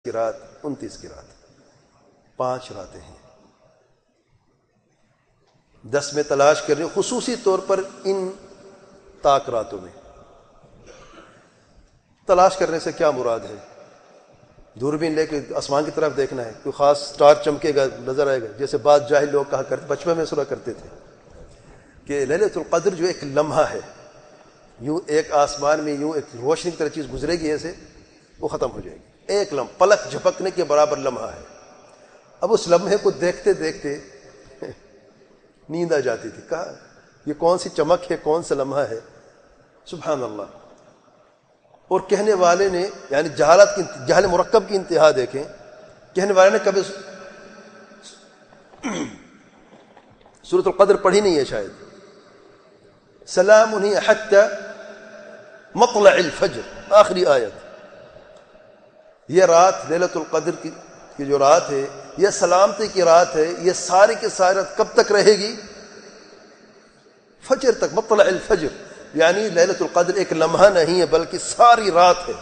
کی رات 29 کی رات 5 راتیں ہیں. 10 میں تلاش کرنی خصوصی طور پر ان طاق راتوں میں. تلاش کرنے سے کیا مراد ہے؟ دوربین لے کے آسمان کی طرف دیکھنا ہے، کوئی خاص سٹار چمکے گا نظر آئے گا، جیسے بعض جاہل لوگ کہا کرتے، بچپن میں سنا کرتے تھے کہ لیلۃ القدر جو ایک لمحہ ہے، یوں ایک آسمان میں یوں ایک روشنی کی طرح چیز گزرے گی ایسے، وہ ختم ہو جائے گی. ایک لمحہ، پلک جھپکنے کے برابر لمحہ ہے. اب اس لمحے کو دیکھتے دیکھتے نیند آ جاتی تھی. کہا یہ کون سی چمک ہے، کون سا لمحہ ہے؟ سبحان اللہ. اور کہنے والے نے یعنی جہل مرکب کی انتہا دیکھیں. کہنے والے نے کبھی سورۃ القدر پڑھی نہیں ہے شاید. سلام ہی حتی مطلع الفجر، آخری آیت. یہ رات لیلۃ القدر کی جو رات ہے، یہ سلامتی کی رات ہے. یہ ساری کی ساری رات کب تک رہے گی؟ فجر تک. مطلع الفجر یعنی لیلۃ القدر ایک لمحہ نہیں ہے بلکہ ساری رات ہے.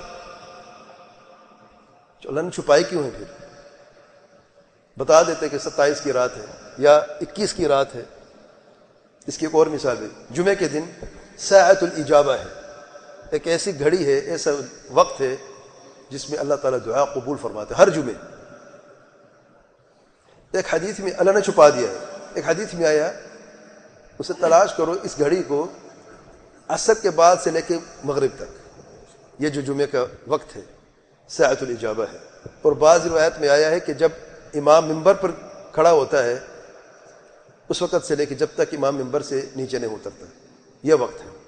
اللہ نے چھپائی کیوں ہے؟ پھر بتا دیتے کہ 27 کی رات ہے یا 21 کی رات ہے. اس کی ایک اور مثال ہے. جمعے کے دن ساعۃ الاجابہ ہے، ایک ایسی گھڑی ہے، ایسا وقت ہے جس میں اللہ تعالیٰ دعا قبول فرماتے ہر جمعے. ایک حدیث میں اللہ نے چھپا دیا ہے. ایک حدیث میں آیا، اسے تلاش کرو، اس گھڑی کو عصر کے بعد سے لے کے مغرب تک، یہ جو جمعے کا وقت ہے ساعۃ الاجابہ ہے. اور بعض روایت میں آیا ہے کہ جب امام ممبر پر کھڑا ہوتا ہے اس وقت سے لے کے جب تک امام ممبر سے نیچے نہیں اترتا، یہ وقت ہے.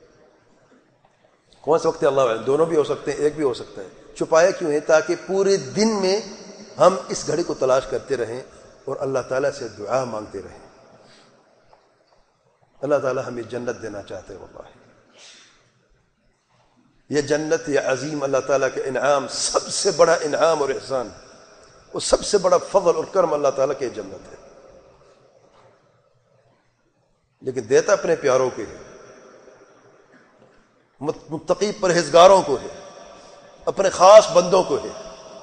کون سا وقت ہے اللہ عالم، دونوں بھی ہو سکتے ہیں، ایک بھی ہو سکتا ہے. چھپایا کیوں ہے؟ تاکہ پورے دن میں ہم اس گھڑی کو تلاش کرتے رہیں اور اللہ تعالیٰ سے دعا مانگتے رہیں. اللہ تعالیٰ ہمیں جنت دینا چاہتے ہیں. واللہ یہ جنت، یہ عظیم اللہ تعالیٰ کا انعام، سب سے بڑا انعام اور احسان اور سب سے بڑا فضل اور کرم اللہ تعالیٰ کی جنت ہے. لیکن دیتا اپنے پیاروں کے ہے، متقی پرہیزگاروں کو ہے، اپنے خاص بندوں کو ہے.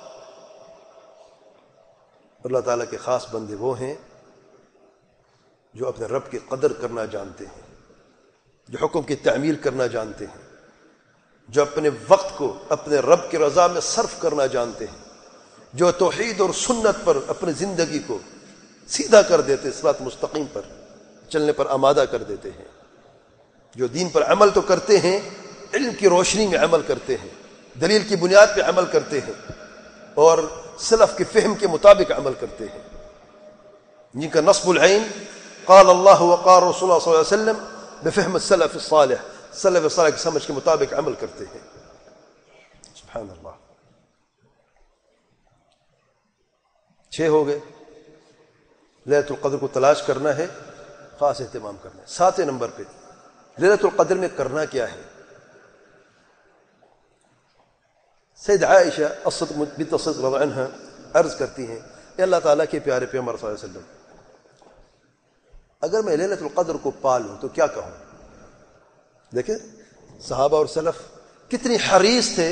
اللہ تعالیٰ کے خاص بندے وہ ہیں جو اپنے رب کی قدر کرنا جانتے ہیں، جو حکم کی تعمیل کرنا جانتے ہیں، جو اپنے وقت کو اپنے رب کی رضا میں صرف کرنا جانتے ہیں، جو توحید اور سنت پر اپنی زندگی کو سیدھا کر دیتے، صراط مستقیم پر چلنے پر آمادہ کر دیتے ہیں، جو دین پر عمل تو کرتے ہیں، علم کی روشنی میں عمل کرتے ہیں، دلیل کی بنیاد پہ عمل کرتے ہیں اور سلف کے فہم کے مطابق عمل کرتے ہیں، جن کا نصب العین قال اللہ وقال رسول اللہ صلی اللہ علیہ وسلم بفہم السلف الصالح، سلف صالح کی سمجھ کے مطابق عمل کرتے ہیں. سبحان اللہ. 6 ہو گئے. لیلۃ القدر کو تلاش کرنا ہے، خاص اہتمام کرنا ہے. 7 نمبر پہ لیلۃ القدر میں کرنا کیا ہے؟ سید عائشہ بنت الصدیق رضی اللہ عنہا عرض کرتی ہیں، اے اللہ تعالیٰ کے پیارے پیغمبر صلی اللہ علیہ وسلم، اگر میں لیلۃ القدر کو پا لوں تو کیا کہوں؟ دیکھیں صحابہ اور سلف کتنی حریص تھے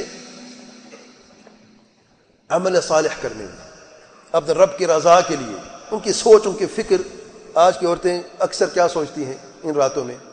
عمل صالح کرنے میں، اپنے رب کی رضا کے لیے. ان کی سوچ، ان کی فکر. آج کی عورتیں اکثر کیا سوچتی ہیں ان راتوں میں؟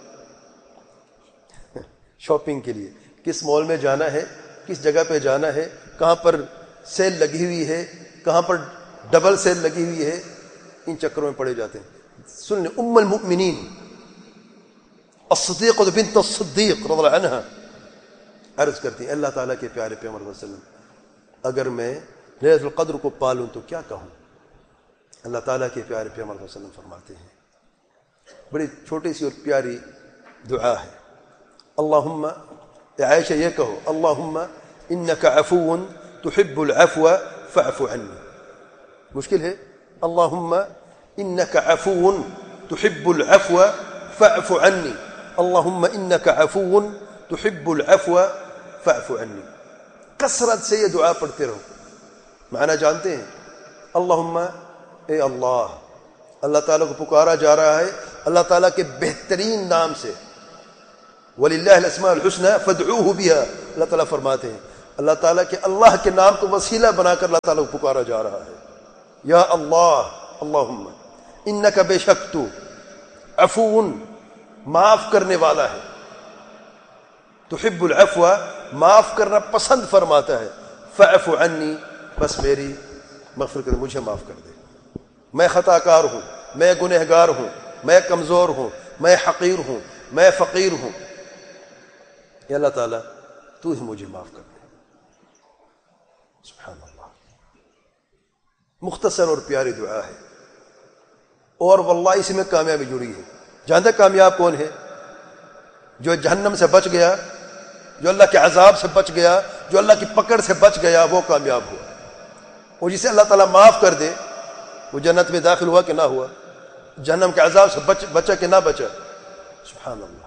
شاپنگ کے لیے کس مال میں جانا ہے، کس جگہ پہ جانا ہے، کہاں پر سیل لگی ہوئی ہے، کہاں پر ڈبل سیل لگی ہوئی ہے، ان چکروں میں پڑے جاتے ہیں. سنیں ام المؤمنین الصدیقہ بنت الصدیق رضی اللہ عنہا عرض کرتی ہیں، اللہ تعالیٰ کے پیارے پیغمبر صلی اللہ علیہ وسلم، اگر میں لیلۃ القدر کو پالوں تو کیا کہوں؟ اللہ تعالیٰ کے پیارے پیغمبر صلی اللہ علیہ وسلم فرماتے ہیں، بڑی چھوٹی سی اور پیاری دعا ہے. اللہم، عائشہ یہ کہو، اللہم انک عفو تحب العفو فاعف عنی. مشکل ہے. اللہم انک عفو تحب العفو فاعف عنی. اللہم انک عفو تحب العفو فاعف عنی. کثرت سے یہ دعا پڑھتے رہو. معنی جانتے ہیں؟ اللہم، اے اللہ، اللہ تعالیٰ کو پکارا جا رہا ہے اللہ تعالیٰ کے بہترین نام سے. وَلِلَّهِ الْأَسْمَاءُ الْحُسْنَى فَادْعُوهُ بِهَا. اللہ تعالیٰ فرماتے ہیں اللہ تعالیٰ کے اللہ کے نام کو وسیلہ بنا کر اللہ تعالیٰ کو پکارا جا رہا ہے. یا اللہ اللہم انک بے شک تو عفو معاف کرنے والا ہے، تحب العفو معاف کرنا پسند فرماتا ہے، فاعف عنی بس میری مغفرت کر، مجھے معاف کر دے. میں خطا کار ہوں، میں گنہگار ہوں، میں کمزور ہوں، میں حقیر ہوں، میں فقیر ہوں. یا اللہ تعالیٰ تو ہی مجھے معاف کر دے. سبحان اللہ. مختصر اور پیاری دعا ہے، اور واللہ اسی میں کامیابی جڑی ہے. جانتے کامیاب کون ہے؟ جو جہنم سے بچ گیا، جو اللہ کے عذاب سے بچ گیا، جو اللہ کی پکڑ سے بچ گیا، وہ کامیاب ہوا. اور جسے اللہ تعالیٰ معاف کر دے وہ جنت میں داخل ہوا کہ نہ ہوا، جہنم کے عذاب سے بچا کہ نہ بچا. سبحان اللہ.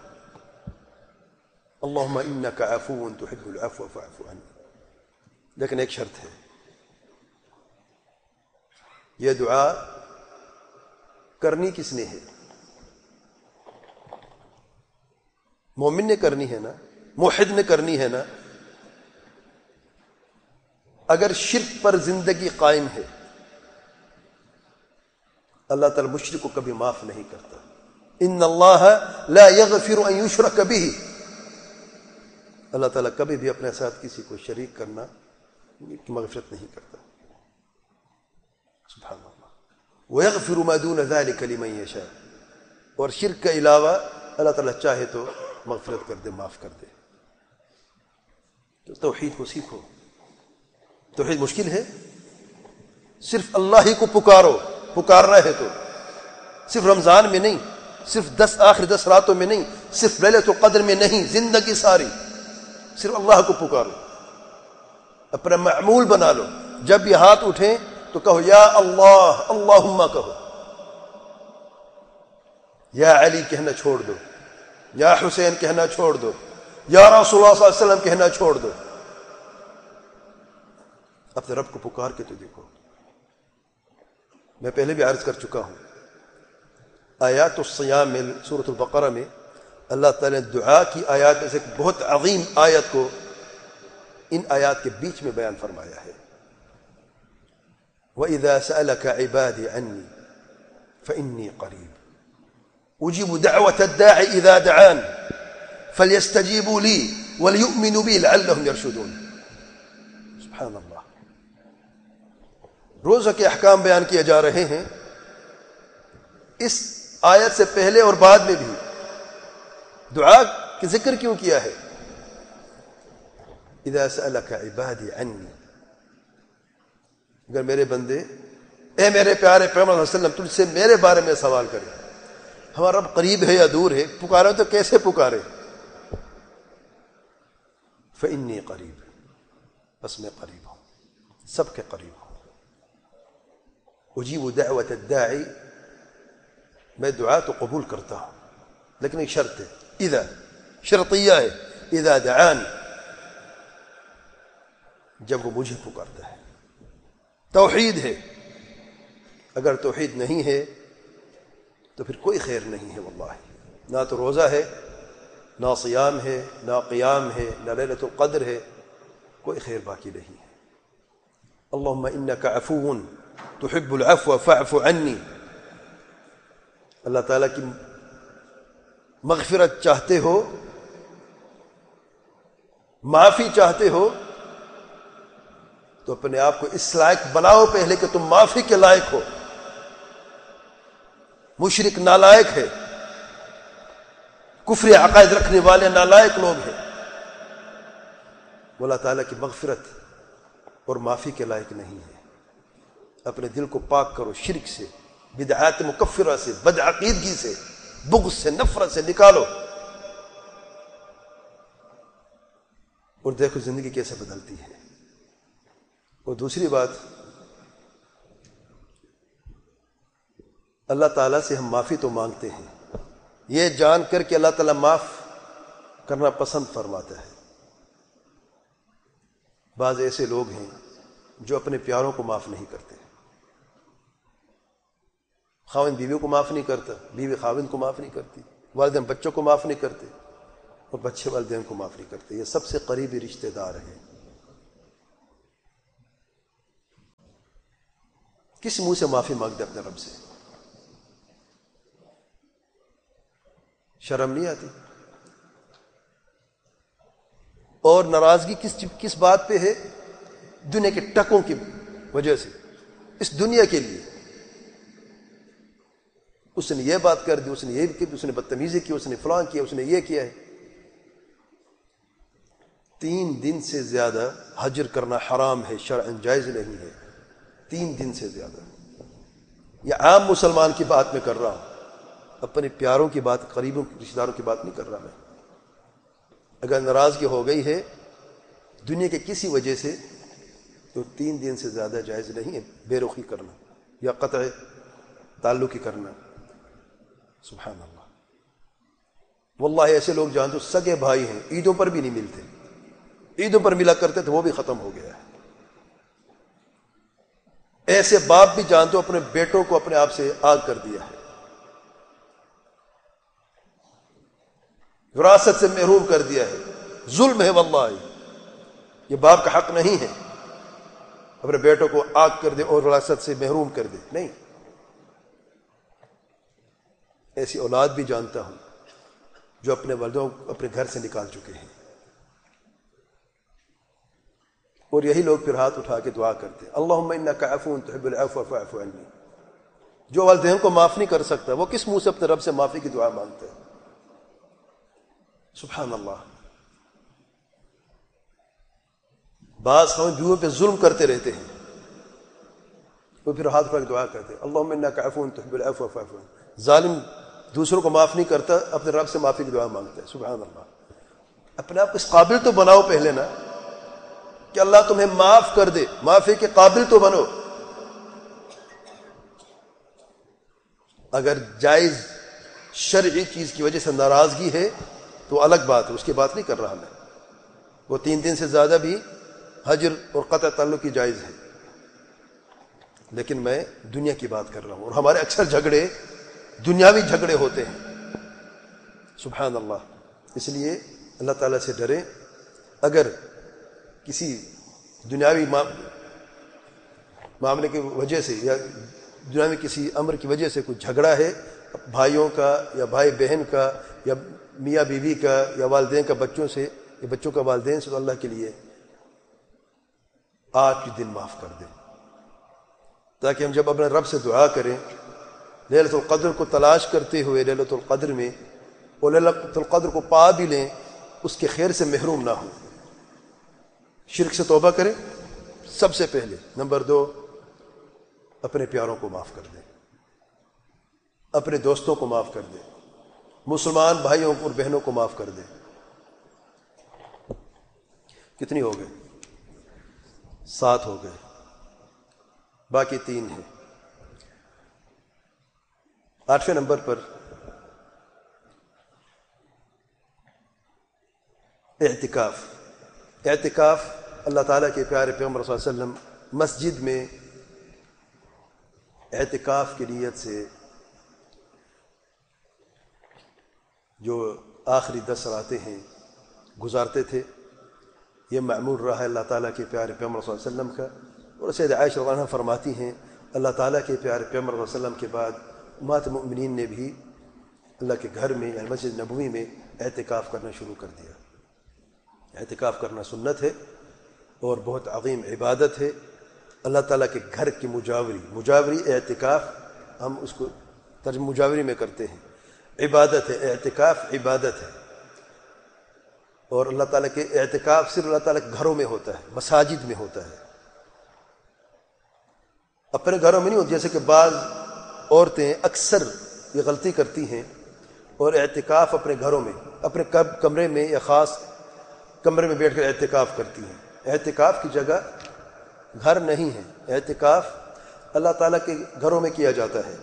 اللہم انک عفو تحب العفو فاعف عنی. لیکن ایک شرط ہے، یہ دعا کرنی کس نے ہے؟ مومن نے کرنی ہے نا، موحد نے کرنی ہے نا. اگر شرک پر زندگی قائم ہے اللہ تعالی مشرک کو کبھی معاف نہیں کرتا. ان اللہ لا یغفر ان یشرک بہ. اللہ تعالیٰ کبھی بھی اپنے ساتھ کسی کو شریک کرنا کی مغفرت نہیں کرتا. سبحان اللہ. وَيَغْفِرُ مَا دُونَ ذَلِكَ لِمَن يَشَاءُ. اور شرک کے علاوہ اللہ تعالیٰ چاہے تو مغفرت کر دے، معاف کر دے. تو توحید کو سیکھو. توحید مشکل ہے، صرف اللہ ہی کو پکارو. پکارنا ہے تو صرف رمضان میں نہیں، صرف آخر 10 راتوں میں نہیں، صرف لیلۃ القدر میں نہیں، زندگی ساری صرف اللہ کو پکارو. اپنا معمول بنا لو. جب بھی ہاتھ اٹھیں تو کہو یا اللہ اللہم کہو. یا علی کہنا چھوڑ دو، یا حسین کہنا چھوڑ دو، یا رسول اللہ صلی اللہ علیہ وسلم کہنا چھوڑ دو. اپنے رب کو پکار کے تو دیکھو. میں پہلے بھی عرض کر چکا ہوں، آیات الصیام میں سورۃ البقرہ میں اللہ تعالی نے دعا کی آیات میں سے ایک بہت عظیم آیت کو ان آیات کے بیچ میں بیان فرمایا ہے. وَإِذَا سَأَلَكَ عِبَادِي عَنِّي فَإِنِّي قَرِيبٌ أُجِيبُ دَعْوَةَ الدَّاعِ إِذَا دَعَانِ فَلْيَسْتَجِيبُوا لِي وَلْيُؤْمِنُوا بِي لَعَلَّهُمْ يَرْشُدُونَ. سبحان اللہ. روزہ کے احکام بیان کیے جا رہے ہیں. اس آیت سے پہلے اور بعد میں بھی دعا کی ذکر کیوں کیا ہے؟ اذا سألك عبادی عنی. اگر میرے بندے، اے میرے پیارے پیغمبر صلی اللہ علیہ وسلم، تجھ سے میرے بارے میں سوال کرے، ہمارا رب قریب ہے یا دور ہے، پکارے تو کیسے پکارے؟ فإنی قریب، بس میں قریب ہوں، سب کے قریب ہوں. اجیب دعوت الداعی، میں دعا تو قبول کرتا ہوں، لیکن ایک شرط ہے، اذا شرطیہ ہے، اذا دعانی، جب وہ مجھے پکارتا ہے. توحید ہے. اگر توحید نہیں ہے تو پھر کوئی خیر نہیں ہے واللہ. نہ تو روزہ ہے، نہ صیام ہے، نہ قیام ہے، نہ لیلۃ القدر ہے، کوئی خیر باقی نہیں ہے. اللہم انک عفو تحب العفو فاعف عنی. اللہ تعالیٰ کی مغفرت چاہتے ہو، معافی چاہتے ہو، تو اپنے آپ کو اس لائق بناؤ پہلے کہ تم معافی کے لائق ہو. مشرک نالائق ہے، کفر عقائد رکھنے والے نالائق لوگ ہیں، وہ اللہ تعالیٰ کی مغفرت اور معافی کے لائق نہیں ہے. اپنے دل کو پاک کرو شرک سے، بدعات مکفرہ سے، بدعقیدگی سے، بغض سے، نفرت سے نکالو، اور دیکھو زندگی کیسے بدلتی ہے. اور دوسری بات، اللہ تعالیٰ سے ہم معافی تو مانگتے ہیں، یہ جان کر کہ اللہ تعالیٰ معاف کرنا پسند فرماتا ہے. بعض ایسے لوگ ہیں جو اپنے پیاروں کو معاف نہیں کرتے. خاوند بیوی کو معاف نہیں کرتا، بیوی خاوند کو معاف نہیں کرتی، والدین بچوں کو معاف نہیں کرتے، اور بچے والدین کو معاف نہیں کرتے. یہ سب سے قریبی رشتہ دار ہیں. کس منہ سے معافی مانگتے اپنے رب سے؟ شرم نہیں آتی؟ اور ناراضگی کس بات پہ ہے؟ دنیا کے ٹکوں کی وجہ سے، اس دنیا کے لیے اس نے یہ بات کر دی، اس نے یہ کی، اس نے بدتمیزی کی، اس نے فلاں کیا، اس نے یہ کیا ہے۔ 3 دن سے زیادہ حجر کرنا حرام ہے، شرعاً جائز نہیں ہے۔ 3 دن سے زیادہ، یہ عام مسلمان کی بات میں کر رہا ہوں، اپنے پیاروں کی بات، قریبوں رشتہ داروں کی بات نہیں کر رہا میں۔ اگر ناراضگی ہو گئی ہے دنیا کے کسی وجہ سے تو 3 دن سے زیادہ جائز نہیں ہے بے رخی کرنا یا قطع تعلقی کرنا۔ سبحان اللہ، واللہ ایسے لوگ جانتے سگے بھائی ہیں، عیدوں پر بھی نہیں ملتے، عیدوں پر ملا کرتے تھے وہ بھی ختم ہو گیا ہے۔ ایسے باپ بھی جانتے اپنے بیٹوں کو اپنے آپ سے آگ کر دیا ہے، وراثت سے محروم کر دیا ہے۔ ظلم ہے واللہ، یہ باپ کا حق نہیں ہے اپنے بیٹوں کو آگ کر دے اور وراثت سے محروم کر دے، نہیں۔ ایسی اولاد بھی جانتا ہوں جو اپنے والدوں کو اپنے گھر سے نکال چکے ہیں، اور یہی لوگ پھر ہاتھ اٹھا کے دعا کرتے ہیں، اللہم انک عفو تحب العفو فاعف عنی۔ جو والدین کو معاف نہیں کر سکتا وہ کس منہ سے اپنے رب سے معافی کی دعا مانگتا ہے؟ سبحان اللہ۔ بعض ہم بیویوں پہ ظلم کرتے رہتے ہیں، وہ پھر ہاتھ اٹھا کے دعا کرتے ہیں، اللہم انک عفو تحب العفو فاعف عنی۔ ظالم دوسروں کو معاف نہیں کرتا، اپنے رب سے معافی کی دعا مانگتا ہے۔ سبحان اللہ۔ اپنے آپ کو اس قابل تو بناؤ پہلے نا، کہ اللہ تمہیں معاف کر دے، معافی کے قابل تو بنو۔ اگر جائز شرعی چیز کی وجہ سے ناراضگی ہے تو الگ بات ہے، اس کی بات نہیں کر رہا میں۔ وہ 3 دن سے زیادہ بھی حجر اور قطع تعلق کی جائز ہے، لیکن میں دنیا کی بات کر رہا ہوں، اور ہمارے اکثر جھگڑے دنیاوی جھگڑے ہوتے ہیں۔ سبحان اللہ۔ اس لیے اللہ تعالیٰ سے ڈریں۔ اگر کسی دنیاوی معاملے کی وجہ سے یا دنیاوی کسی امر کی وجہ سے کوئی جھگڑا ہے، بھائیوں کا یا بھائی بہن کا یا میاں بیوی کا یا والدین کا بچوں سے یا بچوں کا والدین سے، تو اللہ کے لیے آج کے دن معاف کر دیں، تاکہ ہم جب اپنے رب سے دعا کریں لیلۃ القدر کو تلاش کرتے ہوئے لیلۃ القدر میں، اور لیلۃ القدر کو پا بھی لیں، اس کے خیر سے محروم نہ ہوں۔ شرک سے توبہ کریں سب سے پہلے۔ نمبر 2، اپنے پیاروں کو معاف کر دیں، اپنے دوستوں کو معاف کر دیں، مسلمان بھائیوں اور بہنوں کو معاف کر دیں۔ کتنی ہو گئے؟ 7 ہو گئے، باقی 3 ہیں۔ 8ویں نمبر پر اعتکاف۔ اعتکاف اللہ تعالیٰ کے پیارے پیغمبر صلی اللہ علیہ وسلم مسجد میں اعتکاف کی نیت سے جو آخری 10 راتیں ہیں گزارتے تھے۔ یہ معمول رہا ہے اللہ تعالیٰ کے پیارے پیغمبر صلی اللہ علیہ وسلم کا، اور سیدہ عائشہ رضی اللہ عنہا فرماتی ہیں اللہ تعالیٰ کے پیارے پیغمبر صلی اللہ علیہ وسلم کے بعد امہات المؤمنین نے بھی اللہ کے گھر میں یعنی مسجد نبوی میں اعتکاف کرنا شروع کر دیا۔ اعتکاف کرنا سنت ہے اور بہت عظیم عبادت ہے۔ اللہ تعالیٰ کے گھر کی مجاوری اعتکاف، ہم اس کو ترجمہ مجاوری میں کرتے ہیں، عبادت ہے۔ اعتکاف عبادت ہے، اور اللہ تعالیٰ کے اعتکاف صرف اللہ تعالیٰ کے گھروں میں ہوتا ہے، مساجد میں ہوتا ہے، اپنے گھروں میں نہیں ہوتا۔ جیسے کہ بعض عورتیں اکثر یہ غلطی کرتی ہیں اور اعتکاف اپنے گھروں میں، اپنے کمرے میں یا خاص کمرے میں بیٹھ کر اعتکاف کرتی ہیں۔ اعتکاف کی جگہ گھر نہیں ہے، اعتکاف اللہ تعالیٰ کے گھروں میں کیا جاتا ہے۔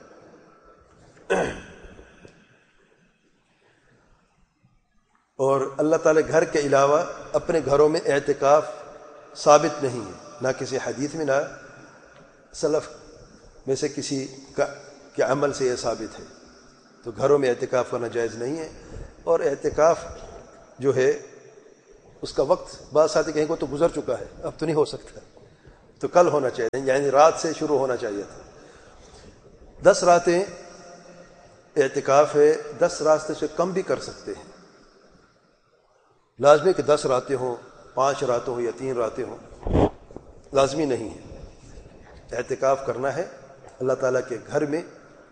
اور اللہ تعالیٰ گھر کے علاوہ اپنے گھروں میں اعتکاف ثابت نہیں ہے، نہ کسی حدیث میں نہ سلف میں سے کسی کے عمل سے یہ ثابت ہے۔ تو گھروں میں اعتکاف کرنا جائز نہیں ہے۔ اور اعتکاف جو ہے اس کا وقت بعض ساتھی کہیں کو تو گزر چکا ہے، اب تو نہیں ہو سکتا، تو کل ہونا چاہیے، یعنی رات سے شروع ہونا چاہیے تھا۔ 10 راتیں اعتکاف ہے، 10 راتیں سے کم بھی کر سکتے ہیں، لازمی کہ 10 راتیں ہوں، 5 راتیں ہوں یا 3 راتیں ہوں، لازمی نہیں ہے۔ اعتکاف کرنا ہے اللہ تعالیٰ کے گھر میں،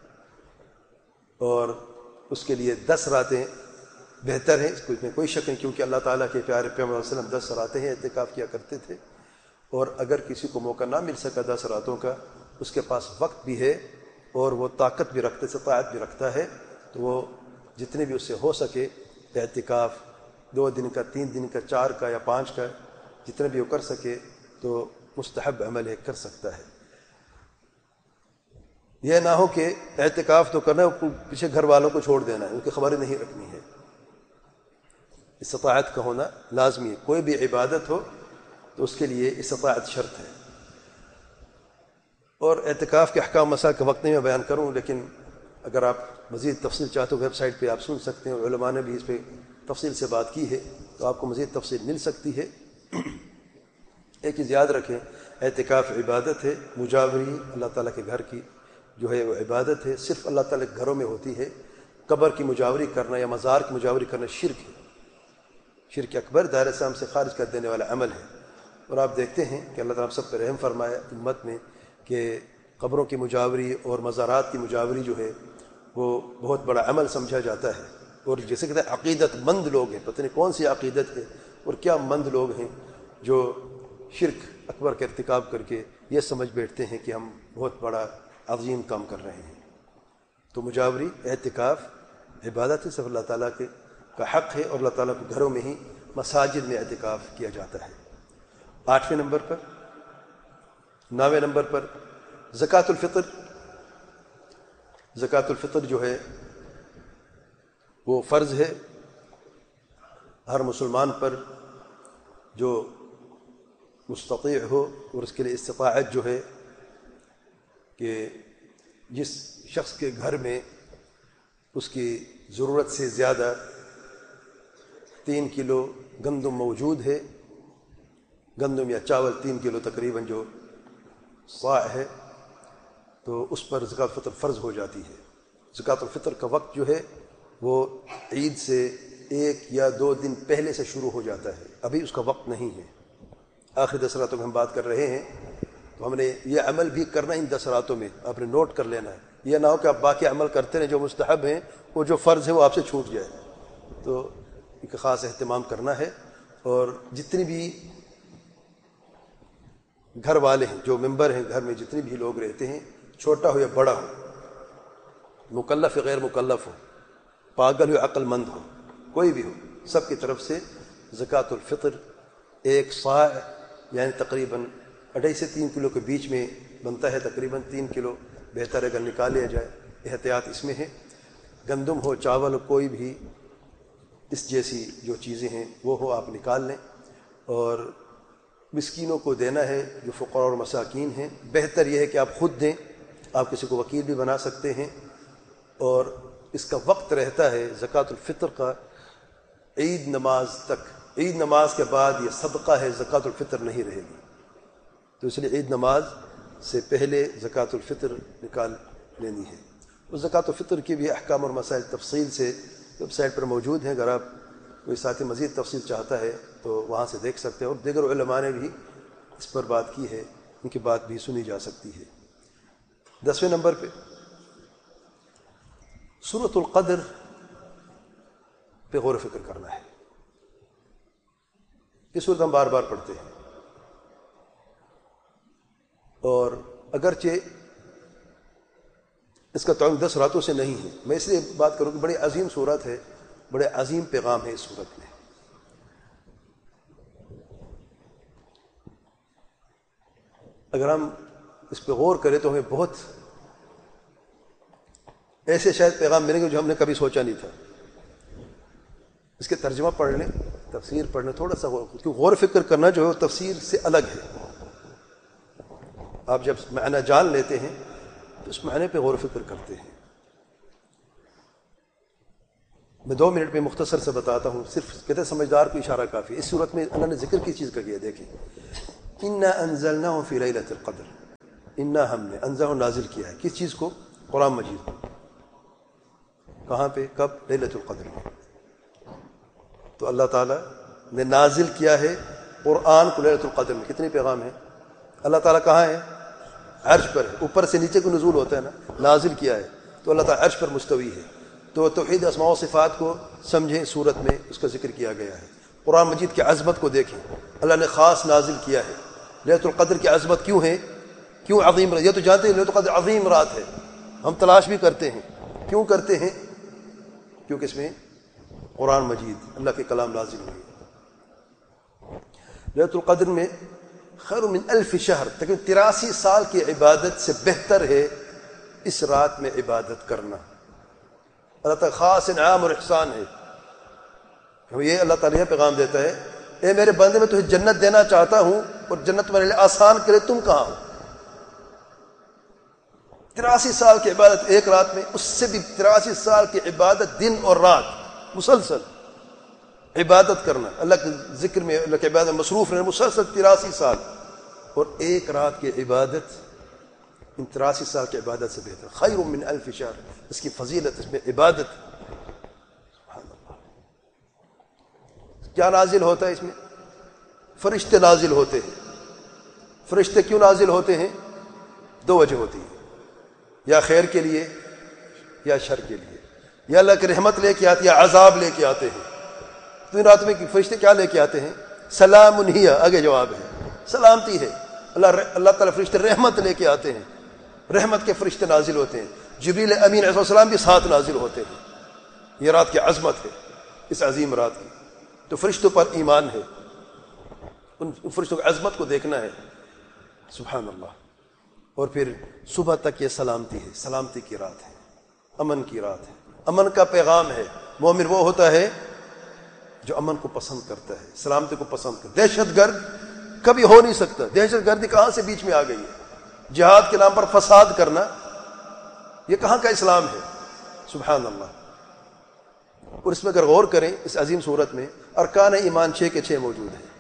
اور اس کے لیے 10 راتیں بہتر ہیں، اس میں کوئی شک نہیں، کیونکہ اللہ تعالیٰ کے پیارے پیغمبر صلی اللہ علیہ وسلم 10 راتیں ہیں اعتکاف کیا کرتے تھے۔ اور اگر کسی کو موقع نہ مل سکا 10 راتوں کا، اس کے پاس وقت بھی ہے اور وہ طاقت بھی رکھتے، استطاعت بھی رکھتا ہے، تو وہ جتنے بھی اس سے ہو سکے اعتکاف 2 دن کا، 3 دن کا، 4 کا یا 5 کا، جتنے بھی وہ کر سکے تو مستحب عمل ہے، کر سکتا ہے۔ یہ نہ ہو کہ اعتکاف تو کرنا ہے، پیچھے گھر والوں کو چھوڑ دینا ہے، ان کی خبریں نہیں رکھنی ہے۔ استطاعت کا ہونا لازمی ہے، کوئی بھی عبادت ہو تو اس کے لیے استطاعت شرط ہے۔ اور اعتکاف کے احکام مسائل کا وقت نہیں میں بیان کروں، لیکن اگر آپ مزید تفصیل چاہتے ہو ویب سائٹ پہ آپ سن سکتے ہیں، علماء نے بھی اس پہ تفصیل سے بات کی ہے، تو آپ کو مزید تفصیل مل سکتی ہے۔ ایک چیز یاد رکھیں، اعتکاف عبادت ہے، مجاوری اللہ تعالیٰ کے گھر کی جو ہے وہ عبادت ہے، صرف اللہ تعالیٰ کے گھروں میں ہوتی ہے۔ قبر کی مجاوری کرنا یا مزار کی مجاوری کرنا شرک ہے، شرک اکبر، دائرہ اسلام سے خارج کر دینے والا عمل ہے۔ اور آپ دیکھتے ہیں کہ اللہ تعالیٰ سب پہ رحم فرمایا امت میں کہ قبروں کی مجاوری اور مزارات کی مجاوری جو ہے وہ بہت بڑا عمل سمجھا جاتا ہے۔ اور جیسے کہتے ہیں عقیدت مند لوگ ہیں، پتہ نہیں کون سی عقیدت ہے اور کیا مند لوگ ہیں جو شرک اکبر کا ارتکاب کر کے یہ سمجھ بیٹھتے ہیں کہ ہم بہت بڑا عظیم کام کر رہے ہیں۔ تو مجاوری اعتکاف عبادت ہے، صرف اللہ تعالیٰ کا حق ہے، اور اللہ تعالیٰ کے گھروں میں ہی مساجد میں اعتکاف کیا جاتا ہے۔ 8ویں نمبر پر، 9ویں نمبر پر زکوٰۃ الفطر۔ زکوٰۃ الفطر جو ہے وہ فرض ہے ہر مسلمان پر جو مستطیع ہو، اور اس کے لیے استطاعت جو ہے کہ جس شخص کے گھر میں اس کی ضرورت سے زیادہ 3 کلو گندم موجود ہے، گندم یا چاول 3 کلو تقریباً جو صاع ہے، تو اس پر زکوٰۃ الفطر فرض ہو جاتی ہے۔ زکوٰۃ الفطر کا وقت جو ہے وہ عید سے 1 یا 2 دن پہلے سے شروع ہو جاتا ہے، ابھی اس کا وقت نہیں ہے۔ آخری 10 راتوں میں ہم بات کر رہے ہیں، تو ہم نے یہ عمل بھی کرنا ان 10 راتوں میں، آپ نے نوٹ کر لینا ہے۔ یہ نہ ہو کہ آپ باقی عمل کرتے رہیں جو مستحب ہیں، وہ جو فرض ہے وہ آپ سے چھوٹ جائے، تو ایک خاص اہتمام کرنا ہے۔ اور جتنی بھی گھر والے ہیں، جو ممبر ہیں گھر میں، جتنے بھی لوگ رہتے ہیں، چھوٹا ہو یا بڑا ہو، مکلف یا غیر مکلف ہو، پاگل ہو یا عقل مند ہو، کوئی بھی ہو، سب کی طرف سے زکوٰۃ الفطر 1 صاع یعنی تقریباً 2.5 سے 3 کلو کے بیچ میں بنتا ہے، تقریباً 3 کلو بہتر اگر نکال لیا جائے، احتیاط اس میں ہے۔ گندم ہو، چاول ہو، کوئی بھی اس جیسی جو چیزیں ہیں وہ ہو، آپ نکال لیں، اور مسکینوں کو دینا ہے جو فقراء اور مساکین ہیں۔ بہتر یہ ہے کہ آپ خود دیں، آپ کسی کو وکیل بھی بنا سکتے ہیں۔ اور اس کا وقت رہتا ہے زکوٰۃ الفطر کا عید نماز تک، عید نماز کے بعد یہ صدقہ ہے، زکوٰۃ الفطر نہیں رہے گی، تو اس لیے عید نماز سے پہلے زکوٰۃ الفطر نکال لینی ہے۔ اور زکوٰۃ الفطر کی بھی احکام اور مسائل تفصیل سے ویب سائٹ پر موجود ہیں، اگر آپ کوئی ساتھی مزید تفصیل چاہتا ہے تو وہاں سے دیکھ سکتے ہیں، اور دیگر علماء نے بھی اس پر بات کی ہے، ان کی بات بھی سنی جا سکتی ہے۔ 10ویں نمبر پہ سورۃ القدر پہ غور و فکر کرنا ہے۔ یہ سورت ہم بار بار پڑھتے ہیں، اور اگرچہ اس کا تعلق 10 راتوں سے نہیں ہے، میں اس لیے بات کروں کہ بڑی عظیم سورت ہے، بڑے عظیم پیغام ہے اس سورت میں۔ اگر ہم اس پہ غور کریں تو ہمیں بہت ایسے شاید پیغام ملیں گے جو ہم نے کبھی سوچا نہیں تھا۔ اس کے ترجمہ پڑھ لیں، تفسیر پڑھ لیں، تھوڑا سا کیونکہ غور فکر کرنا جو ہے وہ تفسیر سے الگ ہے۔ آپ جب معنی جان لیتے ہیں تو اس معنی پہ غور و فکر کرتے ہیں۔ میں 2 منٹ میں مختصر سے بتاتا ہوں، صرف کہتے سمجھدار کو اشارہ کافی ہے۔ اس صورت میں اللہ نے ذکر کی چیز کا کیا، دیکھیں انا انزلناہ فی لیلۃ القدر، انا ہم نے انزلہ نازل کیا ہے کس چیز کو؟ قرآن مجید کو۔ کہاں پہ؟ کب؟ لیلۃ القدر میں۔ تو اللہ تعالیٰ نے نازل کیا ہے قرآن کو لیلۃ القدر میں۔ کتنے پیغام ہیں؟ اللہ تعالیٰ کہاں ہے؟ عرش پر ہے۔ اوپر سے نیچے کو نزول ہوتا ہے نا، نازل کیا ہے تو اللہ تعالیٰ عرش پر مستوی ہے۔ تو توحید اسماء و صفات کو سمجھیں، صورت میں اس کا ذکر کیا گیا ہے۔ قرآن مجید کی عظمت کو دیکھیں، اللہ نے خاص نازل کیا ہے۔ لیلۃ القدر کی عظمت کیوں ہے؟ کیوں عظیم رات؟ یہ تو جانتے ہیں لیلۃ القدر عظیم رات ہے، ہم تلاش بھی کرتے ہیں۔ کیوں کرتے ہیں؟ کیونکہ اس میں قرآن مجید اللہ کے کلام نازل ہوئی۔ لیلۃ القدر میں خیر من 1000 شہر، تقریباً 83 سال کی عبادت سے بہتر ہے اس رات میں عبادت کرنا۔ اللہ تعالیٰ خاص انعام اور احسان ہے۔ یہ اللہ تعالیٰ یہ پیغام دیتا ہے، اے میرے بندے، میں تجھے جنت دینا چاہتا ہوں اور جنت تمہارے لیے آسان کرے، تم کہاں ہو؟ 83 سال کی عبادت ایک رات میں، اس سے بھی 83 سال کی عبادت دن اور رات مسلسل عبادت کرنا، اللہ کے ذکر میں، اللہ کی عبادت میں مصروف رہنا مسلسل 83 سال، اور ایک رات کی عبادت ان 83 سال کی عبادت سے بہتر۔ خیر من 1000 شہر، اس کی فضیلت، اس میں عبادت۔ سبحان اللہ۔ کیا نازل ہوتا ہے اس میں؟ فرشتے نازل ہوتے ہیں۔ فرشتے کیوں نازل ہوتے ہیں؟ 2 وجہ ہوتی ہے، یا خیر کے لیے یا شر کے لیے، یا اللہ کی رحمت لے کے آتے یا عذاب لے کے آتے ہیں۔ تو ان رات میں فرشتے کیا لے کے آتے ہیں؟ سلام ہی، آگے جواب ہے، سلامتی ہے۔ اللہ تعالیٰ فرشتے رحمت لے کے آتے ہیں، رحمت کے فرشتے نازل ہوتے ہیں۔ جبریل امین علیہ السلام بھی ساتھ نازل ہوتے ہیں۔ یہ رات کی عظمت ہے، اس عظیم رات کی۔ تو فرشتوں پر ایمان ہے، ان فرشتوں کی عظمت کو دیکھنا ہے۔ سبحان اللہ۔ اور پھر صبح تک یہ سلامتی ہے، سلامتی کی رات ہے، امن کی رات ہے، امن کا پیغام ہے۔ مومن وہ ہوتا ہے جو امن کو پسند کرتا ہے، سلامتی کو پسند کرتا ہے۔ دہشت گرد کبھی ہو نہیں سکتا۔ دہشت گردی کہاں سے بیچ میں آ گئی ہے؟ جہاد کے نام پر فساد کرنا، یہ کہاں کا اسلام ہے؟ سبحان اللہ۔ اور اس میں اگر غور کریں، اس عظیم صورت میں ارکان ایمان 6 کے 6 موجود ہیں۔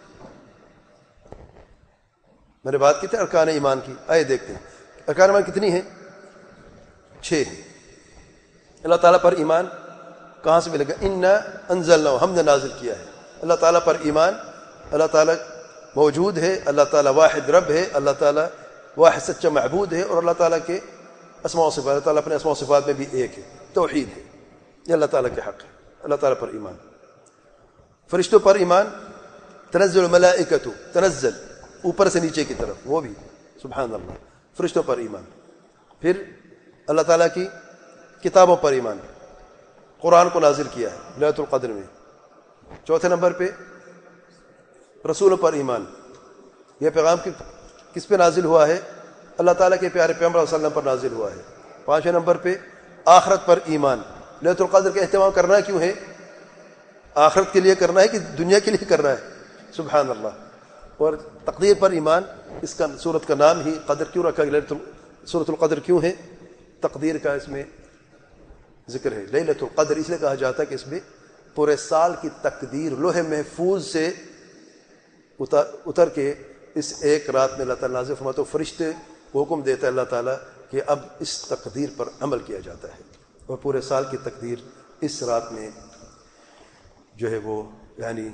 میں نے بات کی تھی ارکان ایمان کی، آئے دیکھتے ہیں ارکان ایمان کتنی ہیں؟ 6 ہیں۔ اللہ تعالیٰ پر ایمان کہاں سے ملے گا؟ انا انزلنا، ہم نے نازل کیا ہے۔ اللہ تعالیٰ پر ایمان، اللہ تعالیٰ موجود ہے، اللہ تعالیٰ واحد رب ہے، اللہ تعالیٰ واحد سچا معبود ہے، اور اللہ تعالیٰ کے اسماء و صفات، اللہ تعالیٰ اپنے اسماء و صفات میں بھی ایک ہے، توحید ہے، یہ اللہ تعالیٰ کے حق ہے۔ اللہ تعالیٰ پر ایمان۔ فرشتوں پر ایمان، تنزل الملائکۃ، تنزل اوپر سے نیچے کی طرف، وہ بھی سبحان اللہ، فرشتوں پر ایمان۔ پھر اللہ تعالیٰ کی کتابوں پر ایمان، قرآن کو نازل کیا ہے لیلۃ القدر میں۔ چوتھے نمبر پہ رسولوں پر ایمان، یہ پیغام کس پہ نازل ہوا ہے؟ اللہ تعالیٰ کے پیارے پیغمبر صلی اللہ علیہ وسلم پر نازل ہوا ہے۔ 5ویں نمبر پہ آخرت پر ایمان۔ لیلۃ القدر کا اہتمام کرنا کیوں ہے؟ آخرت کے لیے کرنا ہے کہ دنیا کے لیے کرنا ہے؟ سبحان اللہ۔ اور تقدیر پر ایمان، اس کا سورت کا نام ہی قدر کیوں رکھا گیا؟ سورۃ القدر کیوں ہے؟ تقدیر کا اس میں ذکر ہے۔ لیلۃ القدر اس لیے کہا جاتا ہے کہ اس میں پورے سال کی تقدیر لوح محفوظ سے اتر کے اس ایک رات میں اللہ تعالیٰ نازل فرماتا، تو فرشتے کو حکم دیتا ہے اللہ تعالیٰ کہ اب اس تقدیر پر عمل کیا جاتا ہے، اور پورے سال کی تقدیر اس رات میں جو ہے وہ، یعنی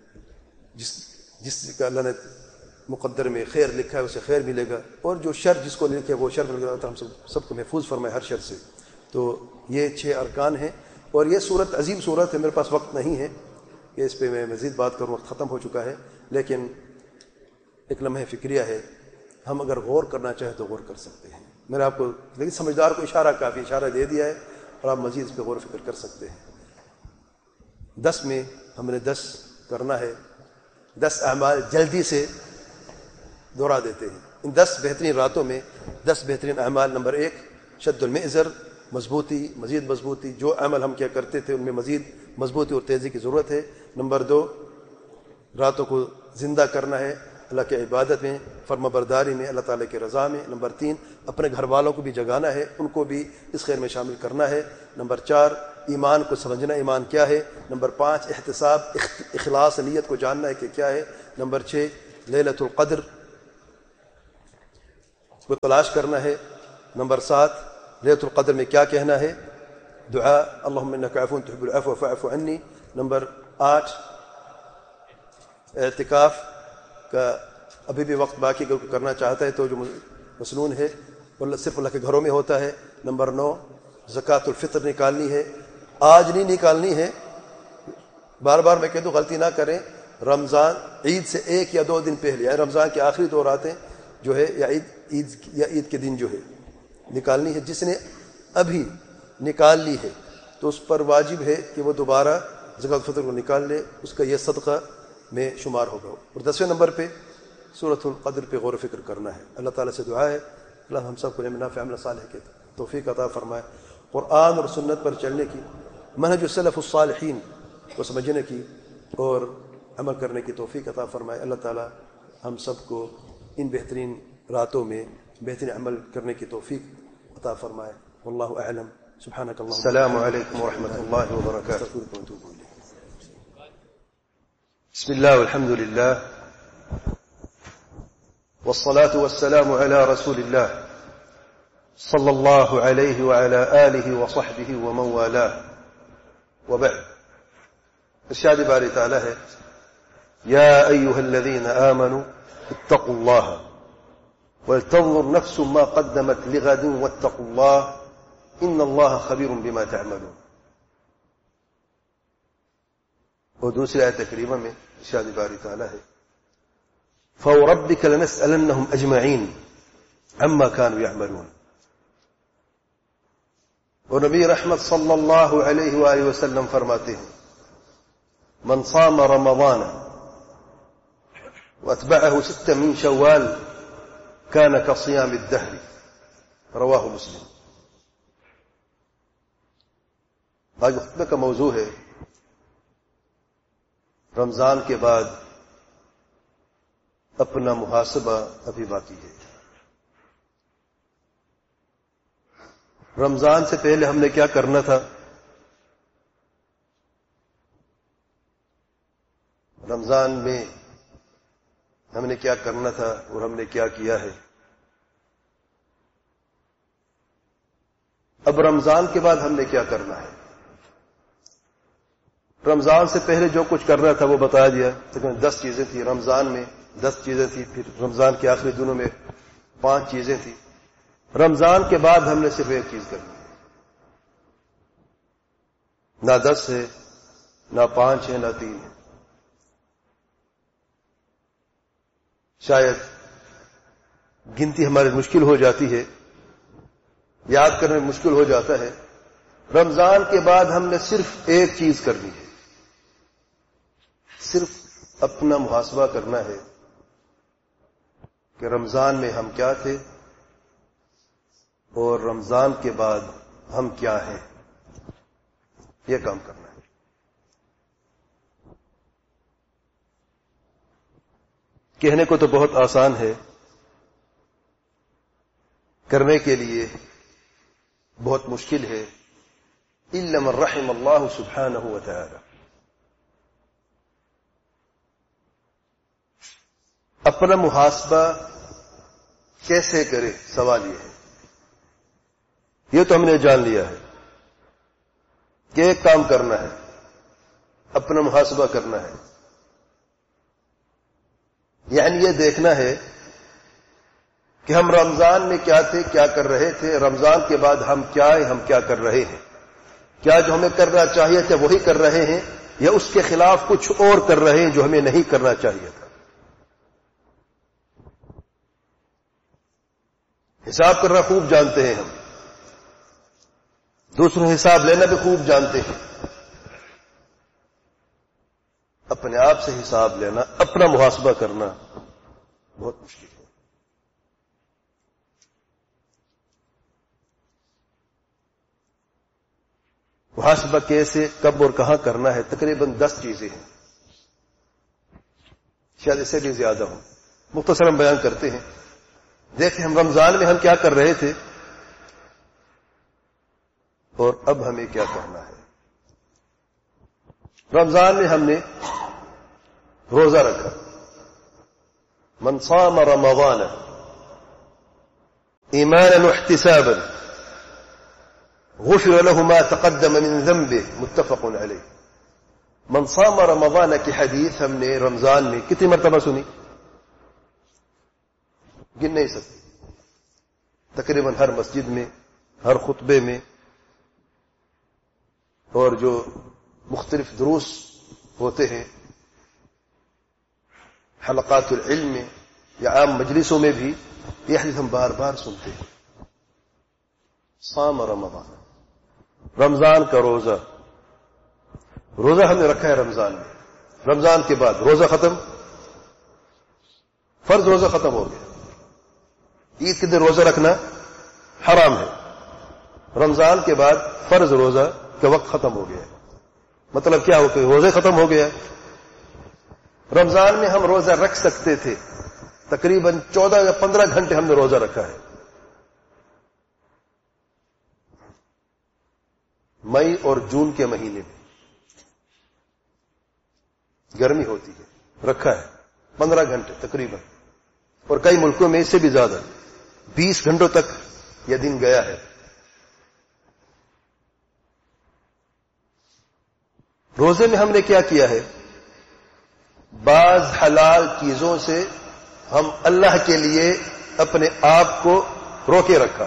جس کا اللہ نے مقدر میں خیر لکھا ہے اسے خیر ملے گا، اور جو شر جس کو لکھے وہ شر ملے گا۔ ہم سب کو محفوظ فرمائے ہر شر سے۔ تو یہ 6 ارکان ہیں، اور یہ صورت عظیم صورت ہے۔ میرے پاس وقت نہیں ہے کہ اس پہ میں مزید بات کروں، وقت ختم ہو چکا ہے، لیکن ایک لمحہ فکریہ ہے، ہم اگر غور کرنا چاہیں تو غور کر سکتے ہیں۔ میں نے آپ کو، لیکن سمجھدار کو اشارہ کافی، اشارہ دے دیا ہے، اور آپ مزید اس پہ غور و فکر کر سکتے ہیں۔ 10 میں ہم نے 10 کرنا ہے، 10 اعمال جلدی سے دہرا دیتے ہیں۔ ان 10 بہترین راتوں میں 10 بہترین اعمال۔ نمبر 1 شد المئزر، مضبوطی، مزید مضبوطی، جو عمل ہم کیا کرتے تھے ان میں مزید مضبوطی اور تیزی کی ضرورت ہے۔ نمبر 2 راتوں کو زندہ کرنا ہے اللہ کی عبادت میں، فرما برداری میں، اللہ تعالیٰ کی رضا میں۔ نمبر 3 اپنے گھر والوں کو بھی جگانا ہے، ان کو بھی اس خیر میں شامل کرنا ہے۔ نمبر 4 ایمان کو سمجھنا، ایمان کیا ہے۔ نمبر 5 احتساب، اخلاص، نیت کو جاننا ہے کہ کیا ہے۔ نمبر 6 لیلۃ القدر کو تلاش کرنا ہے۔ نمبر 7 لیلۃ القدر میں کیا کہنا ہے؟ دعا اللہم انک عفو تحب العفو فاعف عنی۔ نمبر 8 اعتکاف کا ابھی بھی وقت باقی، اگر کوئی کرنا چاہتا ہے تو جو مسنون ہے وہ صرف اللہ کے گھروں میں ہوتا ہے۔ نمبر 9 زکوٰۃ الفطر نکالنی ہے، آج نہیں نکالنی ہے، بار بار میں کہہ دوں غلطی نہ کریں، رمضان عید سے 1 یا 2 دن پہلے، یا رمضان کے آخری 2 راتیں جو ہے یا عید کے دن جو ہے نکالنی ہے۔ جس نے ابھی نکال لی ہے تو اس پر واجب ہے کہ وہ دوبارہ زکوٰۃ الفطر کو نکال لے، اس کا یہ صدقہ میں شمار ہوگا۔ اور 10ویں نمبر پہ سورۃ القدر پہ غور و فکر کرنا ہے۔ اللہ تعالیٰ سے دعا ہے اللہ ہم سب کو علم نافع عمل صالح کے توفیق عطا فرمائے، قرآن اور سنت پر چلنے کی، منہج السلف الصالحین کو سمجھنے کی اور عمل کرنے کی توفیق عطا فرمائے۔ اللہ تعالیٰ ہم سب کو ان بہترین راتوں میں بہترین عمل کرنے کی توفیق عطا فرمائے۔ واللہ اعلم۔ سبحانک اللہم السلام علیکم ورحمۃ اللہ وبرکاتہ۔ بسم اللہ والحمد للہ والصلاة والسلام على رسول اللہ صلی اللہ علیہ وعلى آلہ وصحبہ ومن والاه وبعد۔ ارشاد باری تعالی ہے یا ایہا الذین آمنوا اتقوا اللہ ولتنظر نفس ما قدمت لغد واتقوا اللہ ان اللہ خبیر بما تعملون۔ اور دوسری آیت کریمہ میں ارشاد باری تعالی ہے فوربک لنسألنہم اجمعین عما كانوا يعملون۔ اور نبی رحمت صلی اللہ علیہ وآلہ وسلم فرماتے ہیں من صام رمضان واتبعه 6 من شوال كان كصيام الدهر رواہ مسلم۔ آج خطبہ کا موضوع ہے رمضان کے بعد اپنا محاسبہ ابھی باقی ہے۔ رمضان سے پہلے ہم نے کیا کرنا تھا، رمضان میں ہم نے کیا کرنا تھا اور ہم نے کیا کیا ہے، اب رمضان کے بعد ہم نے کیا کرنا ہے۔ رمضان سے پہلے جو کچھ کرنا تھا وہ بتا دیا، تقریباً 10 چیزیں تھیں، رمضان میں 10 چیزیں تھیں، پھر رمضان کے آخری دنوں میں 5 چیزیں تھیں۔ رمضان کے بعد ہم نے صرف 1 چیز کرنی ہے، نہ 10 ہے، نہ 5 ہے، نہ 3 ہے۔ شاید گنتی ہماری مشکل ہو جاتی ہے، یاد کرنے میں مشکل ہو جاتا ہے۔ رمضان کے بعد ہم نے صرف 1 چیز کرنی ہے، صرف اپنا محاسبہ کرنا ہے کہ رمضان میں ہم کیا تھے اور رمضان کے بعد ہم کیا ہیں، یہ کام کرنا ہے۔ کہنے کو تو بہت آسان ہے، کرنے کے لیے بہت مشکل ہے، الا من رحم اللہ سبحانہ وتعالی۔ اپنا محاسبہ کیسے کرے، سوال یہ ہے۔ یہ تو ہم نے جان لیا ہے کہ ایک کام کرنا ہے، اپنا محاسبہ کرنا ہے، یعنی یہ دیکھنا ہے کہ ہم رمضان میں کیا تھے، کیا کر رہے تھے، رمضان کے بعد ہم کیا ہیں، ہم کیا کر رہے ہیں، کیا جو ہمیں کرنا چاہیے تھا وہی کر رہے ہیں یا اس کے خلاف کچھ اور کر رہے ہیں جو ہمیں نہیں کرنا چاہیے تھا۔ حساب کرنا خوب جانتے ہیں ہم، دوسروں حساب لینا بھی خوب جانتے ہیں، اپنے آپ سے حساب لینا، اپنا محاسبہ کرنا بہت مشکل ہے۔ محاسبہ کیسے، کب اور کہاں کرنا ہے، تقریباً 10 چیزیں ہیں، شاید اس سے بھی زیادہ ہوں، مختصراً بیان کرتے ہیں۔ دیکھیں ہم رمضان میں ہم کیا کر رہے تھے اور اب ہمیں کیا کرنا ہے۔ رمضان میں ہم نے روزہ رکھا، من صام رمضان ایمانا واحتسابا غفر له ما تقدم من ذنبه متفق علیہ. من صام رمضان کی حدیث ہم نے رمضان میں کتنی مرتبہ سنی؟ گن نہیں سکتے. تقریباً ہر مسجد میں، ہر خطبے میں، اور جو مختلف دروس ہوتے ہیں حلقات العلم میں یا عام مجلسوں میں بھی یہ حدیث ہم بار بار سنتے ہیں. صام رمضان، رمضان کا روزہ ہم نے رکھا ہے رمضان میں. رمضان کے بعد روزہ ختم، فرض روزہ ختم ہو گیا. عید کے دن روزہ رکھنا حرام ہے. رمضان کے بعد فرض روزہ کا وقت ختم ہو گیا. مطلب کیا ہو کہ روزے ختم ہو گیا. رمضان میں ہم روزہ رکھ سکتے تھے، تقریباً 14 یا 15 گھنٹے ہم نے روزہ رکھا ہے. مئی اور جون کے مہینے میں گرمی ہوتی ہے، رکھا ہے 15 گھنٹے تقریباً، اور کئی ملکوں میں اس سے بھی زیادہ 20 گھنٹوں تک یہ دن گیا ہے. روزے میں ہم نے کیا کیا ہے؟ بعض حلال چیزوں سے ہم اللہ کے لیے اپنے آپ کو روکے رکھا.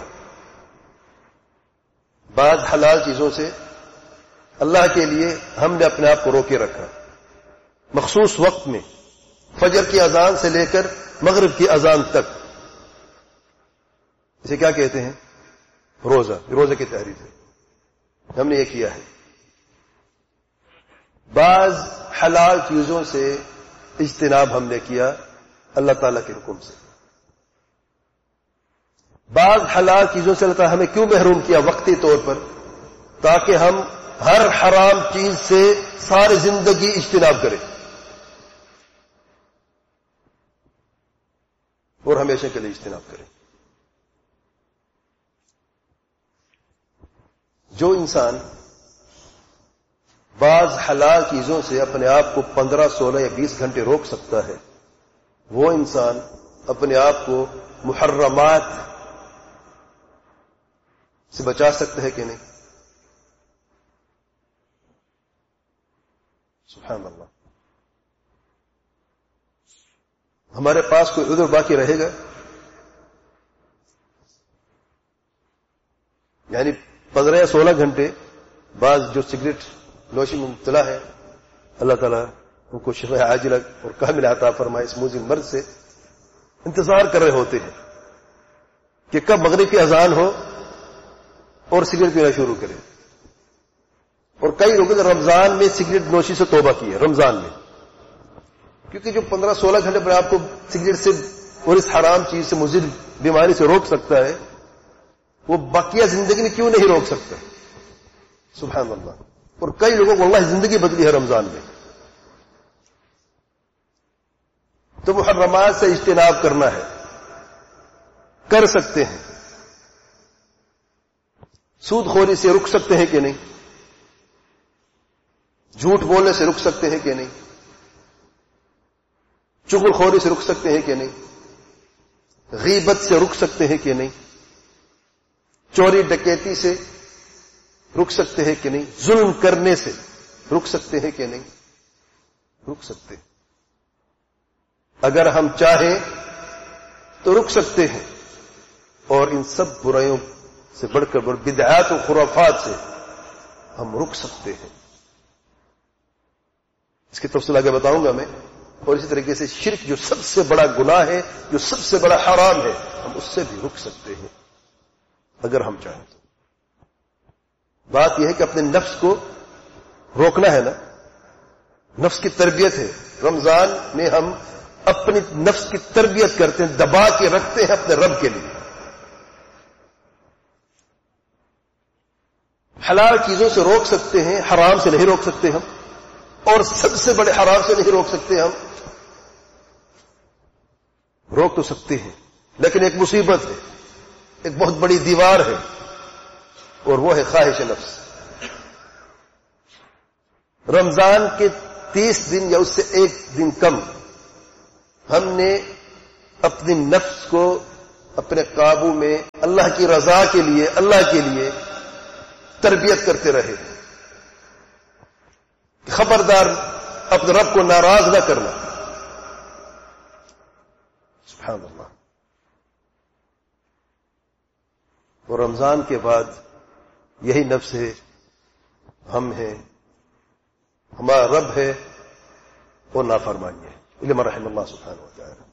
بعض حلال چیزوں سے اللہ کے لیے ہم نے اپنے آپ کو روکے رکھا. مخصوص وقت میں فجر کی اذان سے لے کر مغرب کی اذان تک، اسے کیا کہتے ہیں؟ روزہ کی تحریر ہے. ہم نے یہ کیا ہے. بعض حلال چیزوں سے اجتناب ہم نے کیا اللہ تعالیٰ کے حکم سے. بعض حلال چیزوں سے اللہ تعالیٰ ہمیں کیوں محروم کیا؟ وقتی طور پر، تاکہ ہم ہر حرام چیز سے ساری زندگی اجتناب کریں اور ہمیشہ کے لیے اجتناب کریں. جو انسان بعض حلال چیزوں سے اپنے آپ کو 15، 16 یا 20 گھنٹے روک سکتا ہے، وہ انسان اپنے آپ کو محرمات سے بچا سکتا ہے کہ نہیں؟ سبحان اللہ. ہمارے پاس کوئی عذر باقی رہے گا؟ یعنی 15 یا 16 گھنٹے بعض جو سگریٹ نوشی میں مبتلا ہے، اللہ تعالیٰ ان کو شفاء عاجلہ اور کاملہ عطا فرمائے، اس موذل مرض سے انتظار کر رہے ہوتے ہیں کہ کب مغرب کی اذان ہو اور سگریٹ پینا شروع کریں. اور کئی لوگوں نے رمضان میں سگریٹ نوشی سے توبہ کی ہے. رمضان میں، کیونکہ جو 15-16 گھنٹے پر آپ کو سگریٹ سے اور اس حرام چیز سے مضر بیماری سے روک سکتا ہے، وہ باقیہ زندگی میں کیوں نہیں روک سکتا؟ سبحان اللہ. اور کئی لوگوں کو اللہ زندگی بدلی ہے رمضان میں. تو محرمات سے اجتناب کرنا ہے، کر سکتے ہیں. سود خوری سے رک سکتے ہیں کہ نہیں؟ جھوٹ بولنے سے رک سکتے ہیں کہ نہیں؟ چغل خوری سے رک سکتے ہیں کہ نہیں؟ غیبت سے رک سکتے ہیں کہ نہیں؟ چوری ڈکیتی سے رک سکتے ہیں کہ نہیں؟ ظلم کرنے سے رک سکتے ہیں کہ نہیں؟ رک سکتے ہیں. اگر ہم چاہیں تو رک سکتے ہیں، اور ان سب برائیوں سے بڑھ کر بدعات و خرافات سے ہم رک سکتے ہیں. اس کی تفصیل آگے بتاؤں گا میں. اور اسی طریقے سے شرک جو سب سے بڑا گناہ ہے، جو سب سے بڑا حرام ہے، ہم اس سے بھی رک سکتے ہیں اگر ہم چاہیں تو. بات یہ ہے کہ اپنے نفس کو روکنا ہے نا، نفس کی تربیت ہے. رمضان میں ہم اپنی نفس کی تربیت کرتے ہیں، دبا کے رکھتے ہیں اپنے رب کے لیے. حلال چیزوں سے روک سکتے ہیں، حرام سے نہیں روک سکتے ہم، اور سب سے بڑے حرام سے نہیں روک سکتے ہم. روک تو سکتے ہیں، لیکن ایک مصیبت ہے، ایک بہت بڑی دیوار ہے، اور وہ ہے خواہش نفس. رمضان کے 30 دن یا اس سے ایک دن کم ہم نے اپنی نفس کو اپنے قابو میں اللہ کی رضا کے لیے، اللہ کے لیے تربیت کرتے رہے. خبردار اپنے رب کو ناراض نہ کرنا. سبحان اللہ. اور رمضان کے بعد یہی نفس ہے، ہم ہیں، ہمارا رب ہے اور نافرمانی ہے. علم رحم اللہ سبحانہ و تعالی.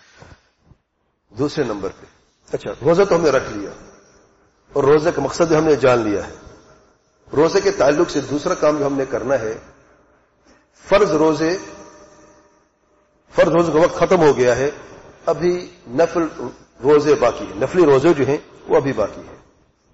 دوسرے نمبر پہ اچھا روزہ تو ہم نے رکھ لیا اور روزے کا مقصد ہم نے جان لیا ہے. روزے کے تعلق سے دوسرا کام جو ہم نے کرنا ہے، فرض روزے کا وقت ختم ہو گیا ہے، ابھی نفل روزے باقی ہیں. نفلی روزے جو ہیں وہ ابھی باقی ہیں.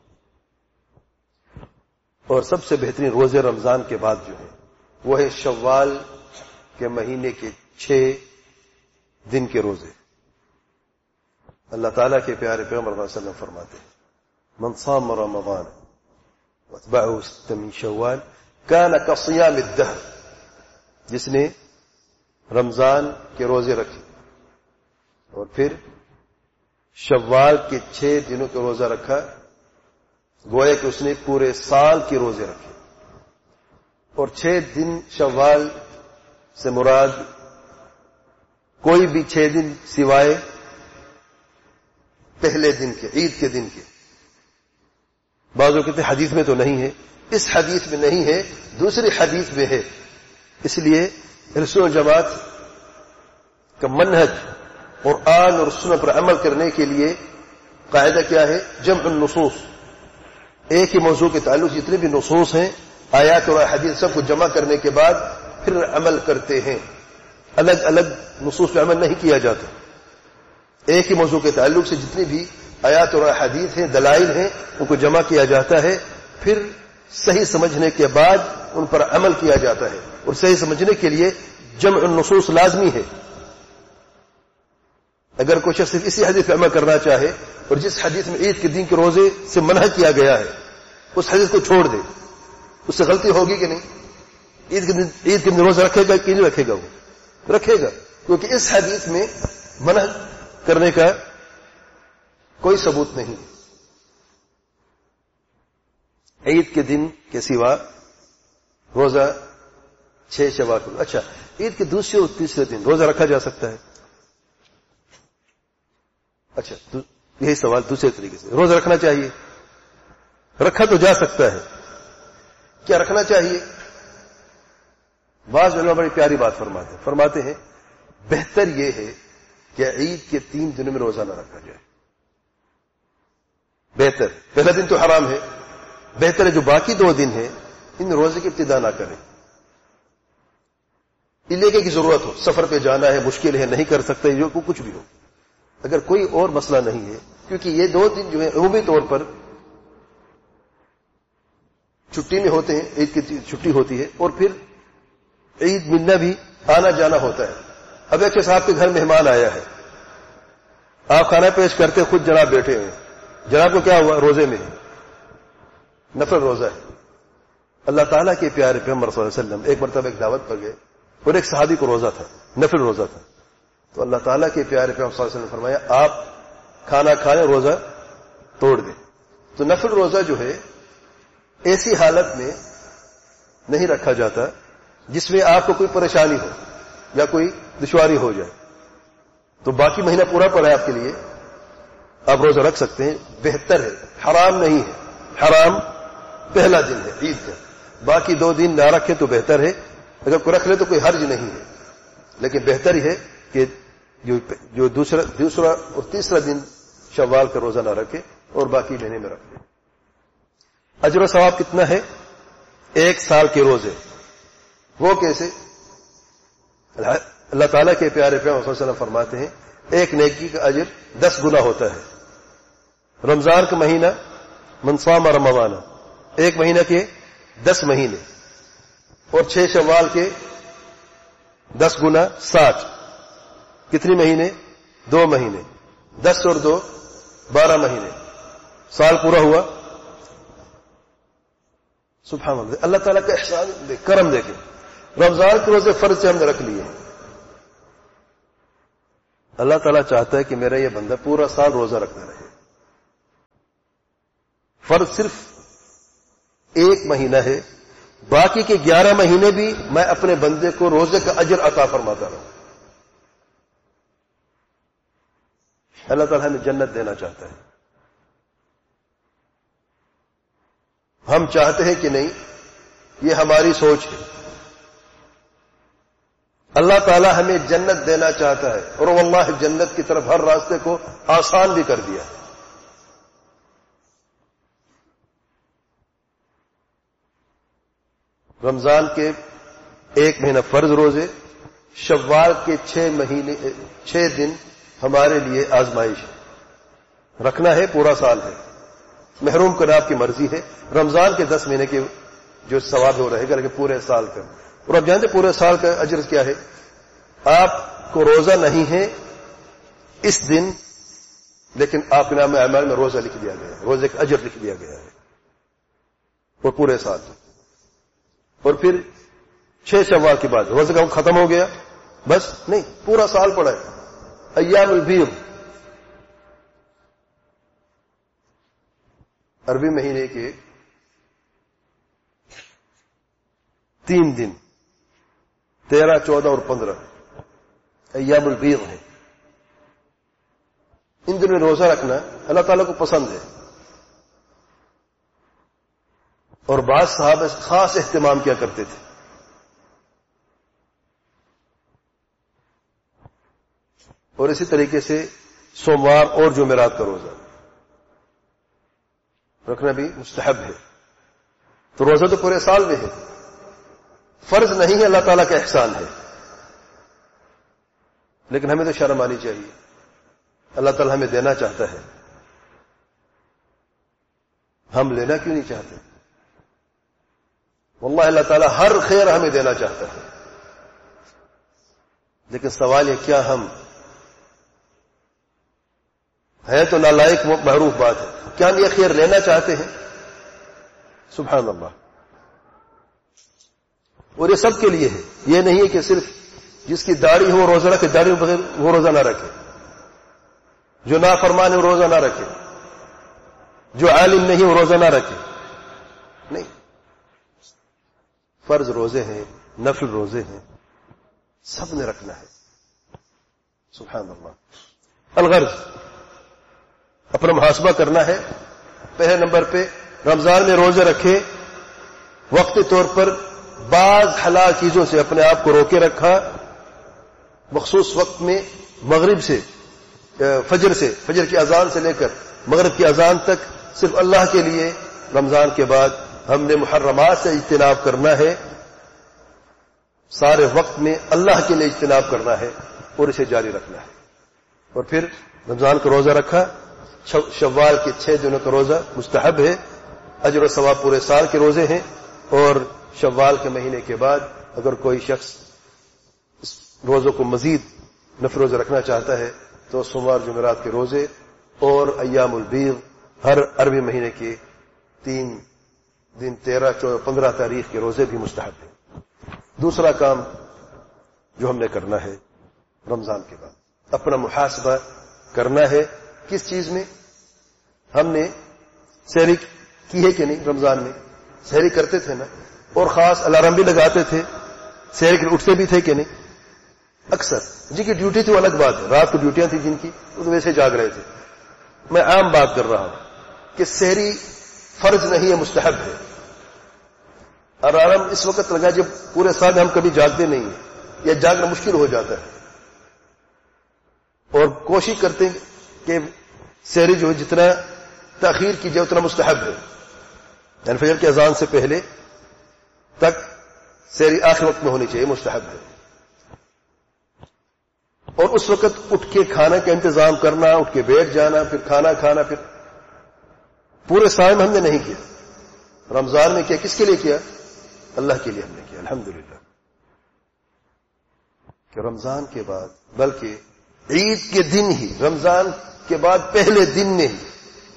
اور سب سے بہترین روزے رمضان کے بعد جو ہیں وہ ہے شوال کے مہینے کے 6 دن کے روزے. اللہ تعالیٰ کے پیارے پیغمبر صلی اللہ علیہ وسلم فرماتے ہیں من صام رمضان واتبعه 6 من شوال كان كصيام الدهر. جس نے رمضان کے روزے رکھے اور پھر شوال کے 6 دنوں کا روزہ رکھا، گویا کہ اس نے پورے سال کے روزے رکھے. اور 6 دن شوال سے مراد کوئی بھی 6 دن سوائے پہلے دن کے، عید کے دن کے. بعضوں کہتے ہیں حدیث میں تو نہیں ہے، اس حدیث میں نہیں ہے، دوسری حدیث میں ہے. اس لیے اہل سنت والجماعت کا منہج قرآن اور سنت پر عمل کرنے کے لیے قاعدہ کیا ہے؟ جمع النصوص. ایک ہی موضوع کے تعلق جتنے بھی نصوص ہیں، آیات اور حدیث، سب کو جمع کرنے کے بعد پھر عمل کرتے ہیں. الگ الگ نصوص پہ عمل نہیں کیا جاتا. ایک ہی موضوع کے تعلق سے جتنی بھی آیات اور حدیث ہیں، دلائل ہیں، ان کو جمع کیا جاتا ہے، پھر صحیح سمجھنے کے بعد ان پر عمل کیا جاتا ہے. اور صحیح سمجھنے کے لیے جمع النصوص لازمی ہے. اگر کوئی شخص اسی حدیث پہ عمل کرنا چاہے اور جس حدیث میں عید کے دن کے روزے سے منع کیا گیا ہے اس حدیث کو چھوڑ دے، اس سے غلطی ہوگی کہ نہیں؟ عید کے دن روزہ رکھے گا کہ نہیں رکھے گا؟ وہ رکھے گا، کیونکہ اس حدیث میں منع کرنے کا کوئی ثبوت نہیں. عید کے دن کے سوا روزہ 6 شوال کو. اچھا عید کے دوسرے اور تیسرے دن روزہ رکھا جا سکتا ہے؟ اچھا یہی سوال دوسرے طریقے سے، روزہ رکھنا چاہیے؟ رکھا تو جا سکتا ہے، کیا رکھنا چاہیے؟ بعض علماء بڑی پیاری بات فرماتے ہیں بہتر یہ ہے کہ عید کے 3 دنوں میں روزہ نہ رکھا جائے. بہتر، پہلا دن تو حرام ہے، بہتر ہے جو باقی 2 دن ہیں ان روزے کی ابتدا نہ کریں. علاقے کی ضرورت ہو، سفر پہ جانا ہے، مشکل ہے، نہیں کر سکتے، جو کچھ بھی ہو، اگر کوئی اور مسئلہ نہیں ہے، کیونکہ یہ 2 دن جو ہے عمومی طور پر چھٹی میں ہوتے ہیں، عید کی چھٹی ہوتی ہے اور پھر عید ملنا بھی آنا جانا ہوتا ہے. اب ایک صاحب کے گھر مہمان آیا ہے، آپ کھانا پیش کرتے خود جناب بیٹھے ہوئے، جناب کو کیا ہوا؟ روزے میں نفل روزہ ہے. اللہ تعالیٰ کے پیارے پیغمبر صلی اللہ علیہ وسلم ایک مرتبہ ایک دعوت پر گئے اور ایک صحابی کو روزہ تھا، نفل روزہ تھا. تو اللہ تعالیٰ کے پیارے پیغمبر صلی اللہ علیہ وسلم نے فرمایا آپ کھانا کھائیں، روزہ توڑ دیں. تو نفل روزہ جو ہے ایسی حالت میں نہیں رکھا جاتا جس میں آپ کو کوئی پریشانی ہو یا کوئی دشواری ہو جائے. تو باقی مہینہ پورا پڑا ہے آپ کے لیے، آپ روزہ رکھ سکتے ہیں، بہتر ہے، حرام نہیں ہے. حرام پہلا دن ہے عید کا، باقی 2 دن نہ رکھے تو بہتر ہے. اگر کوئی رکھ لے تو کوئی حرج نہیں ہے، لیکن بہتر ہی ہے کہ جو دوسرا اور تیسرا دن شوال کا روزہ نہ رکھے اور باقی مہینے میں رکھ لے. اجر و ثواب کتنا ہے؟ 1 سال کے روزے. وہ کیسے؟ اللہ تعالیٰ کے پیارے پیغمبر صلی اللہ علیہ وسلم فرماتے ہیں ایک نیکی کا اجر 10 گنا ہوتا ہے. رمضان کا مہینہ من صام رمضان، 1 مہینہ کے 10 مہینے، اور 6 شوال کے 10 گنا 60. کتنی مہینے؟ 2 مہینے. 10 اور 2 12 مہینے، سال پورا ہوا. سبحان اللہ، اللہ تعالیٰ کا احسان کرم دیکھیں. رمضان کے روزے فرض سے ہم نے رکھ لیے، اللہ تعالیٰ چاہتا ہے کہ میرا یہ بندہ پورا سال روزہ رکھنا رہے. فرض صرف 1 مہینہ ہے، باقی کے 11 مہینے بھی میں اپنے بندے کو روزے کا اجر عطا فرماتا رہوں. اللہ تعالیٰ ہمیں جنت دینا چاہتا ہے. ہم چاہتے ہیں کہ نہیں، یہ ہماری سوچ ہے. اللہ تعالیٰ ہمیں جنت دینا چاہتا ہے، اور واللہ جنت کی طرف ہر راستے کو آسان بھی کر دیا. رمضان کے 1 مہینہ فرض روزے، شوال کے 6 دن ہمارے لیے آزمائش ہے. رکھنا ہے، پورا سال ہے. محروم کرنا آپ کی مرضی ہے. رمضان کے 10 مہینے کے جو ثواب ہو رہے گا، لیکن پورے سال کا. اور آپ جانتے پورے سال کا اجر کیا ہے؟ آپ کو روزہ نہیں ہے اس دن، لیکن آپ کے نام اعمال میں روزہ لکھ دیا گیا ہے، روزے کا اجر لکھ دیا گیا ہے، اور پورے سال. اور پھر 6 شوال کے بعد روزے کا ختم ہو گیا، بس نہیں، پورا سال پڑا ہے. ایام البیض، عربی مہینے کے 3 دن 13، 14 اور 15 ایام البیض ہے. ان دنوں روزہ رکھنا اللہ تعالیٰ کو پسند ہے، اور بعض صحابہ خاص اہتمام کیا کرتے تھے. اور اسی طریقے سے سوموار اور جمعرات کا روزہ رکھنا بھی مستحب ہے. تو روزہ تو پورے سال میں ہے، فرض نہیں ہے، اللہ تعالیٰ کا احسان ہے. لیکن ہمیں تو شرم آنی چاہیے. اللہ تعالیٰ ہمیں دینا چاہتا ہے، ہم لینا کیوں نہیں چاہتے؟ واللہ اللہ تعالیٰ ہر خیر ہمیں دینا چاہتا ہے. لیکن سوال یہ، کیا ہم ہے تو نالائق معروف بات ہے، کیا ہم یہ خیر لینا چاہتے ہیں؟ سبحان اللہ. اور یہ سب کے لیے ہے، یہ نہیں ہے کہ صرف جس کی داڑھی ہو روزہ رکھے، داڑھی بغیر وہ روزہ نہ رکھے، جو نافرمان ہے وہ روزہ نہ رکھے، جو عالم نہیں وہ روزہ نہ رکھے. نہیں، فرض روزے ہیں، نفل روزے ہیں، سب نے رکھنا ہے. سبحان اللہ. الغرض، اپنا محاسبہ کرنا ہے. پہلے نمبر پہ رمضان میں روزے رکھے، وقتی طور پر بعض حلال چیزوں سے اپنے آپ کو روکے رکھا، مخصوص وقت میں مغرب سے فجر کی اذان سے لے کر مغرب کی اذان تک صرف اللہ کے لیے. رمضان کے بعد ہم نے محرمات سے اجتناب کرنا ہے، سارے وقت میں اللہ کے لیے اجتناب کرنا ہے، اور اسے جاری رکھنا ہے. اور پھر رمضان کا روزہ رکھا، شوال کے 6 دنوں کا روزہ مستحب ہے، اجر و ثواب پورے سال کے روزے ہیں. اور شوال کے مہینے کے بعد اگر کوئی شخص اس روزوں کو مزید نفل روزہ رکھنا چاہتا ہے تو سوموار جمعرات کے روزے اور ایام البیض ہر عربی مہینے کے 3 دن 13، 14، 15 تاریخ کے روزے بھی مستحب ہیں. دوسرا کام جو ہم نے کرنا ہے رمضان کے بعد، اپنا محاسبہ کرنا ہے. کس چیز میں؟ ہم نے سحری کی ہے کہ نہیں؟ رمضان میں سحری کرتے تھے نا، اور خاص الارم بھی لگاتے تھے، سحری کے اٹھتے بھی تھے کہ نہیں؟ اکثر جن کی ڈیوٹی تھی وہ الگ بات ہے، رات کو ڈیوٹیاں تھیں جن کی، وہ ویسے جاگ رہے تھے. میں عام بات کر رہا ہوں کہ سحری فرض نہیں ہے، مستحب ہے. الارم اس وقت لگا جب پورے سال میں ہم کبھی جاگتے نہیں ہیں یا جاگنا مشکل ہو جاتا ہے، اور کوشش کرتے ہیں کہ سحری جو جتنا تاخیر کی جائے اتنا مستحب ہے. یعنی فجر کی اذان سے پہلے تک سحری آخر وقت میں ہونی چاہیے، مستحب ہے. اور اس وقت اٹھ کے کھانا کا انتظام کرنا، اٹھ کے بیٹھ جانا، پھر کھانا کھانا، پھر پورے سال میں ہم نے نہیں کیا. رمضان میں کیا؟ کس کے لیے کیا؟ اللہ کے لیے ہم نے کیا. الحمدللہ کہ رمضان کے بعد، بلکہ عید کے دن ہی، رمضان کے بعد پہلے دن میں ہی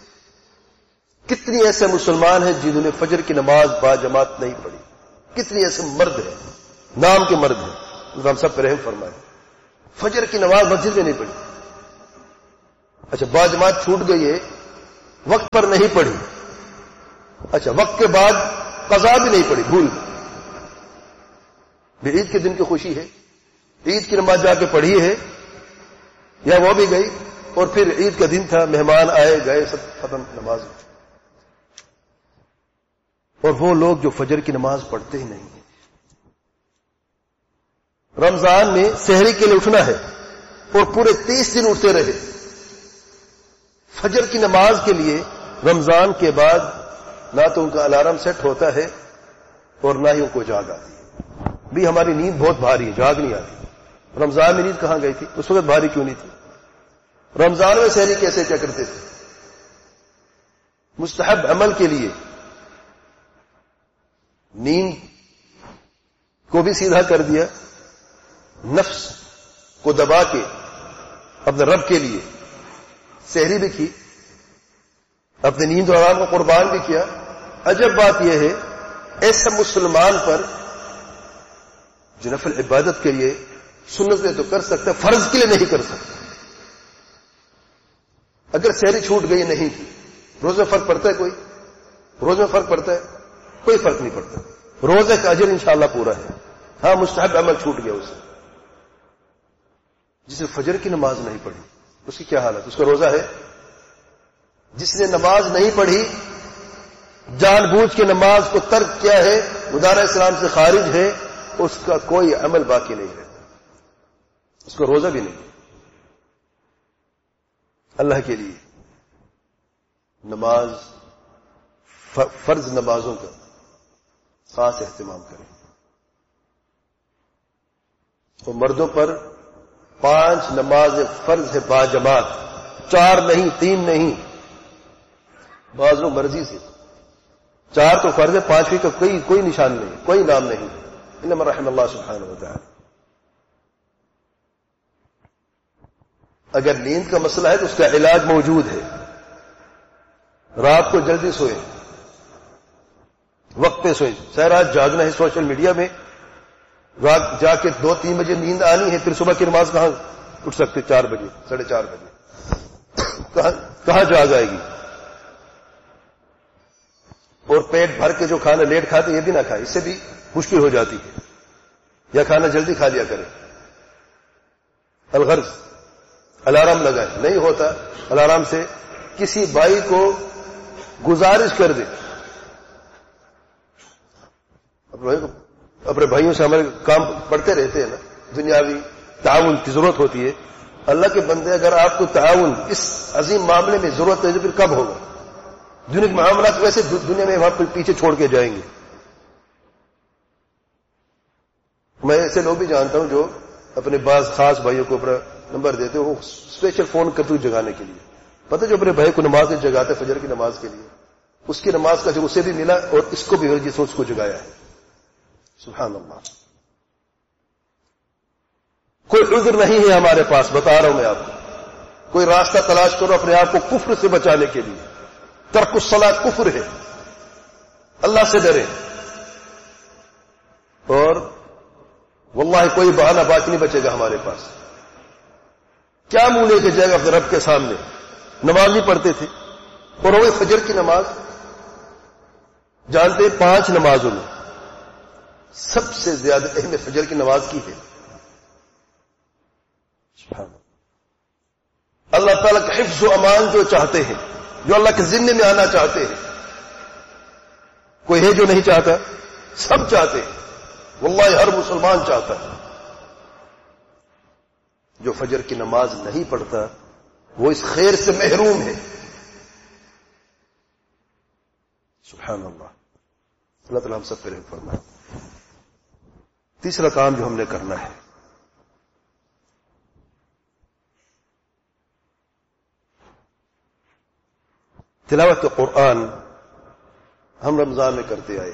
کتنی ایسے مسلمان ہیں جنہوں نے فجر کی نماز با جماعت نہیں پڑھی. کتنی ایسے مرد ہیں، نام کے مرد ہیں، ہم سب پر رحم فرمائے، فجر کی نماز مسجد میں نہیں پڑھی. اچھا باجماعت چھوٹ گئی ہے، وقت پر نہیں پڑھی، اچھا وقت کے بعد قضا بھی نہیں پڑھی، بھول گئی، عید کے دن کی خوشی ہے، عید کی نماز جا کے پڑھی ہے، یا وہ بھی گئی اور پھر عید کا دن تھا، مہمان آئے گئے، سب ختم نماز. اور وہ لوگ جو فجر کی نماز پڑھتے ہی نہیں ہیں. رمضان میں سحری کے لیے اٹھنا ہے اور پورے 30 دن اٹھتے رہے. فجر کی نماز کے لیے رمضان کے بعد نہ تو ان کا الارم سیٹ ہوتا ہے اور نہ ہی ان کو جاگ آتی ہے. بھی ہماری نیند بہت بھاری ہے، جاگ نہیں آتی. رمضان میں نیند کہاں گئی تھی؟ اس وقت بھاری کیوں نہیں تھی؟ رمضان میں سحری کیسے کیا کرتے تھے؟ مستحب عمل کے لیے نیند کو بھی سیدھا کر دیا، نفس کو دبا کے اپنے رب کے لیے سحری بھی کی، اپنے نیند و آرام کو قربان بھی کیا. عجب بات یہ ہے، ایسے مسلمان پر جو نفل عبادت کے لیے سنت میں تو کر سکتا ہے، فرض کے لیے نہیں کر سکتا. اگر سحری چھوٹ گئی نہیں کی، روز میں فرق پڑتا ہے؟ کوئی روز میں فرق پڑتا ہے؟ کوئی فرق نہیں پڑتا. روزے کا اجر انشاءاللہ پورا ہے. ہاں مستحب عمل چھوٹ گیا اسے. جس نے فجر کی نماز نہیں پڑھی اس کی کیا حالت؟ اس کا روزہ ہے؟ جس نے نماز نہیں پڑھی، جان بوجھ کے نماز کو ترک کیا ہے، مدار اسلام سے خارج ہے، اس کا کوئی عمل باقی نہیں رہتا، اس کا روزہ بھی نہیں. اللہ کے لیے نماز، فرض نمازوں کا خاص اہتمام کریں. تو مردوں پر 5 نماز فرض ہے باجماعت، 4 نہیں، 3 نہیں، بعض لوگ مرضی سے 4 تو فرض ہے، 5ویں کا کوئی نشان نہیں، کوئی نام نہیں، انما رحم اللہ سبحانہ و تعالی. اگر نیند کا مسئلہ ہے تو اس کا علاج موجود ہے. رات کو جلدی سوئے، وقت پہ سوئے. سر آج جاگنا ہے سوشل میڈیا میں، رات جا کے 2-3 بجے نیند آنی ہے، پھر صبح کی نماز کہاں اٹھ سکتے؟ 4 بجے 4:30 بجے کہاں جاگ آئے گی؟ اور پیٹ بھر کے جو کھانا لیٹ کھاتے یہ بھی نہ کھائے، اس سے بھی مشکل ہو جاتی ہے. یا کھانا جلدی کھا لیا کرے. الغرض الارم لگائے، نہیں ہوتا الارم سے کسی بھائی کو گزارش کر دے. اپنے بھائیوں سے ہمارے کام پڑتے رہتے ہیں نا، دنیاوی تعاون کی ضرورت ہوتی ہے. اللہ کے بندے، اگر آپ کو تعاون اس عظیم معاملے میں ضرورت ہے تو پھر کب ہوگا؟ دنیا کے معاملات ویسے دنیا میں وہاں پیچھے چھوڑ کے جائیں گے. میں ایسے لوگ بھی جانتا ہوں جو اپنے بعض خاص بھائیوں کو اپنا نمبر دیتے ہیں، وہ اسپیشل فون کرتے ہوئے جگانے کے لیے. پتہ جو اپنے بھائی کو نماز سے جگاتے فجر کی نماز کے لیے، اس کی نماز کا جو اسے بھی ملا اور اس کو بھی جس نے اس کو جگایا ہے. سبحان اللہ. کوئی عذر نہیں ہے ہمارے پاس، بتا رہا ہوں میں آپ کو. کوئی راستہ تلاش کرو اپنے آپ کو کفر سے بچانے کے لیے. ترک الصلاۃ کفر ہے. اللہ سے ڈریں. اور واللہ کوئی بہانہ باقی نہیں بچے گا ہمارے پاس. کیا منہ لے کے جائے گا اپنے رب کے سامنے؟ نماز نہیں پڑھتے تھے، اور وہ فجر کی نماز جانتے 5 نمازوں میں سب سے زیادہ اہم فجر کی نماز کی ہے. اللہ تعالیٰ کا حفظ و امان جو چاہتے ہیں، جو اللہ کے ذمے میں آنا چاہتے ہیں، کوئی ہے جو نہیں چاہتا؟ سب چاہتے ہیں. واللہ ہر مسلمان چاہتا ہے. جو فجر کی نماز نہیں پڑھتا وہ اس خیر سے محروم ہے. سبحان اللہ. اللہ تعالیٰ ہم سب پہ رحم فرمائے. تیسرا کام جو ہم نے کرنا ہے، تلاوت قرآن ہم رمضان میں کرتے آئے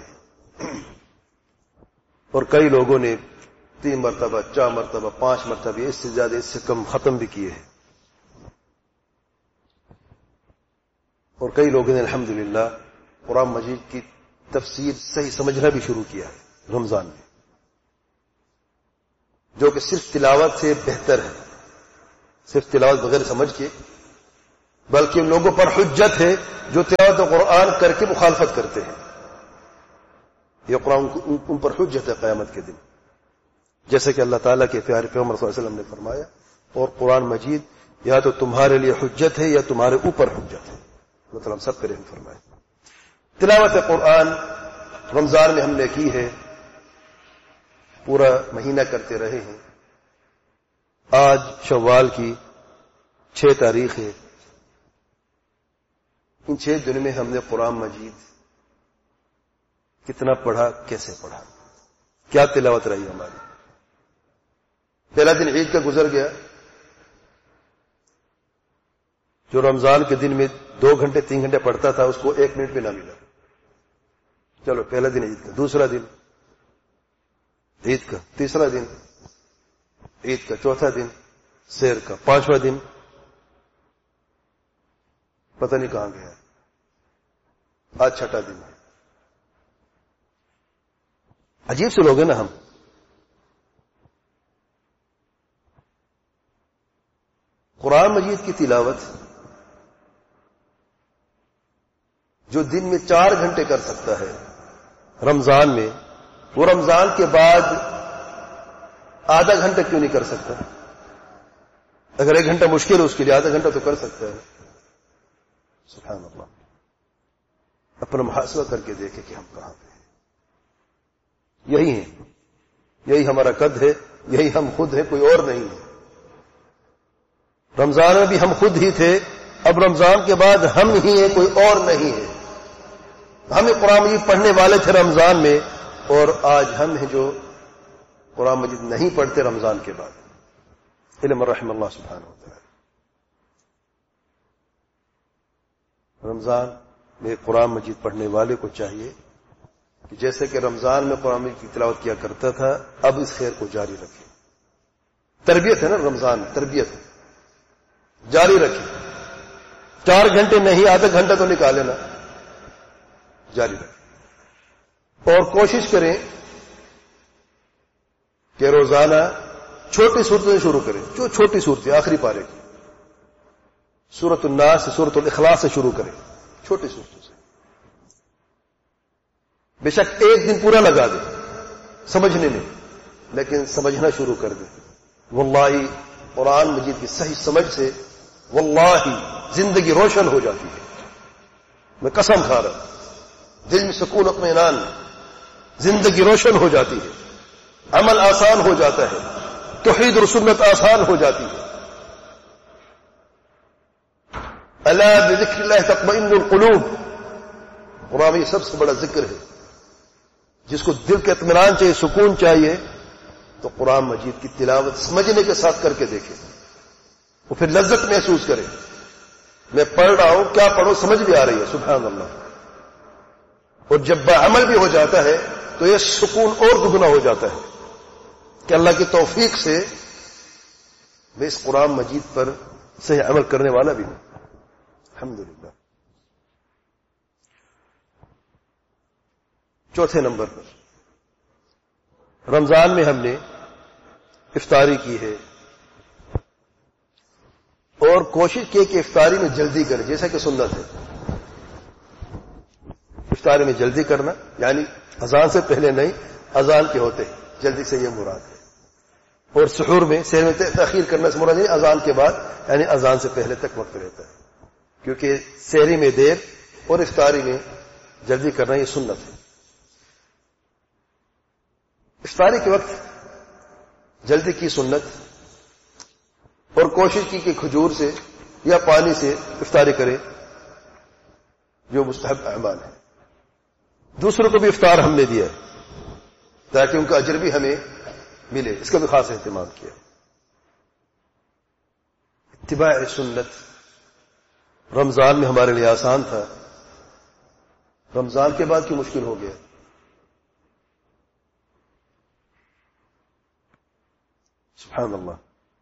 اور کئی لوگوں نے 3 مرتبہ 4 مرتبہ 5 مرتبہ اس سے زیادہ اس سے کم ختم بھی کیے ہیں. اور کئی لوگوں نے الحمدللہ قرآن مجید کی تفسیر صحیح سمجھنا بھی شروع کیا ہے رمضان میں، جو کہ صرف تلاوت سے بہتر ہے. صرف تلاوت بغیر سمجھ کے بلکہ ان لوگوں پر حجت ہے جو تلاوت قرآن کر کے مخالفت کرتے ہیں. یہ قرآن ان پر حجت ہے قیامت کے دن، جیسے کہ اللہ تعالیٰ کے پیارے پیغمبر صلی اللہ علیہ وسلم نے فرمایا. اور قرآن مجید یا تو تمہارے لیے حجت ہے یا تمہارے اوپر حجت ہے. مطلب ہم سب پہ رحم فرمائے. تلاوت قرآن رمضان میں ہم نے کی ہے، پورا مہینہ کرتے رہے ہیں. آج شوال کی 6 تاریخ ہے. ان 6 دن میں ہم نے قرآن مجید کتنا پڑھا، کیسے پڑھا، کیا تلاوت رہی ہماری. پہلا دن عید کا گزر گیا، جو رمضان کے دن میں 2 گھنٹے 3 گھنٹے پڑھتا تھا اس کو 1 منٹ بھی نہ ملا. چلو پہلا دن عید کا، دوسرا دن عید کا، تیسرا دن عید کا، چوتھا دن سیر کا، 5واں دن پتہ نہیں کہاں گیا. آج 6واں دن ہے. عجیب سے لوگ ہیں نا ہم. قرآن مجید کی تلاوت جو دن میں 4 گھنٹے کر سکتا ہے رمضان میں، وہ رمضان کے بعد آدھا گھنٹہ کیوں نہیں کر سکتا؟ اگر 1 گھنٹہ مشکل ہے اس کے لیے آدھا گھنٹہ تو کر سکتا ہے. سبحان اللہ. اپنا محاسبہ کر کے دیکھیں کہ ہم کہاں پہ ہیں. یہی ہیں، یہی ہمارا قد ہے، یہی ہم خود ہیں، کوئی اور نہیں ہے. رمضان میں بھی ہم خود ہی تھے، اب رمضان کے بعد ہم ہی ہیں، کوئی اور نہیں ہے. ہم قرآن مجید پڑھنے والے تھے رمضان میں، اور آج ہم ہیں جو قرآن مجید نہیں پڑھتے رمضان کے بعد. علم رحم اللہ سبحانہ وتعالی. رمضان میں قرآن مجید پڑھنے والے کو چاہیے کہ جیسے کہ رمضان میں قرآن مجید کی تلاوت کیا کرتا تھا، اب اس خیر کو جاری رکھے. تربیت ہے نا رمضان، تربیت ہے، جاری رکھے. 4 گھنٹے نہیں، آدھا گھنٹہ تو نکالے نا، جاری رکھے. اور کوشش کریں کہ روزانہ چھوٹی صورتوں سے شروع کریں. جو چھوٹی صورتیں آخری پارے کی، سورۃ الناس سے سورۃ الاخلاص سے شروع کریں، چھوٹی صورتوں سے. بے شک 1 دن پورا لگا دیں سمجھنے میں، لیکن سمجھنا شروع کر دیں. واللہ قرآن مجید کی صحیح سمجھ سے واللہ زندگی روشن ہو جاتی ہے. میں قسم کھا رہا ہوں، دل میں سکون اطمینان، زندگی روشن ہو جاتی ہے، عمل آسان ہو جاتا ہے، توحید اور سنت آسان ہو جاتی ہے. الا بذکر اللہ تطمئن القلوب. قرآن میں یہ سب سے بڑا ذکر ہے. جس کو دل کے اطمینان چاہیے، سکون چاہیے، تو قرآن مجید کی تلاوت سمجھنے کے ساتھ کر کے دیکھیں. وہ پھر لذت محسوس کرے. میں پڑھ رہا ہوں، کیا پڑھوں سمجھ بھی آ رہی ہے. سبحان اللہ. اور جب بعمل بھی ہو جاتا ہے تو یہ سکون اور دگنا ہو جاتا ہے کہ اللہ کی توفیق سے میں اس قرآن مجید پر صحیح عمل کرنے والا بھی ہوں. الحمدللہ. چوتھے نمبر پر رمضان میں ہم نے افطاری کی ہے، اور کوشش کی کہ افطاری میں جلدی کریں، جیسا کہ سنت ہے. افطاری میں جلدی کرنا یعنی اذان سے پہلے نہیں، اذان کے ہوتے جلدی سے یہ مراد ہے. اور سحور میں سحر میں تاخیر کرنے سے مراد نہیں، اذان کے بعد یعنی اذان سے پہلے تک وقت رہتا ہے. کیونکہ سحری میں دیر اور افطاری میں جلدی کرنا یہ سنت ہے. افطاری کے وقت جلدی کی سنت، اور کوشش کی کہ کھجور سے یا پانی سے افطاری کرے، جو مستحب اعمال ہے. دوسروں کو بھی افطار ہم نے دیا ہے تاکہ ان کا اجر بھی ہمیں ملے، اس کا بھی خاص اہتمام کیا. اتباع سنت رمضان میں ہمارے لیے آسان تھا، رمضان کے بعد کیوں مشکل ہو گیا؟ سبحان اللہ.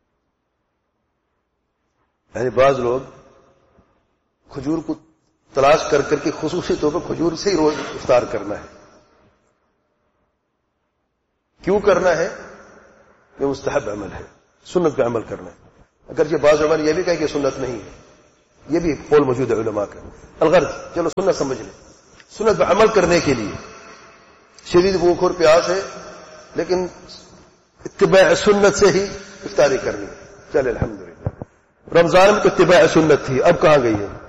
یعنی بعض لوگ کھجور کو تلاش کر کر کے خصوصی طور پر کھجور سے ہی روز افطار کرنا ہے. کیوں کرنا ہے؟ یہ مستحب عمل ہے، سنت پہ عمل کرنا ہے. اگرچہ بعض عمل یہ بھی کہے کہ سنت نہیں ہے، یہ بھی قول موجود ہے علماء کا. الغرض چلو سنت سمجھ لیں, سنت پہ عمل کرنے کے لیے شدید بھوک اور پیاس ہے, لیکن اتباع سنت سے ہی افطاری کرنی. چلے الحمدللہ. رمضان میں تو اتباع سنت تھی, اب کہاں گئی ہے؟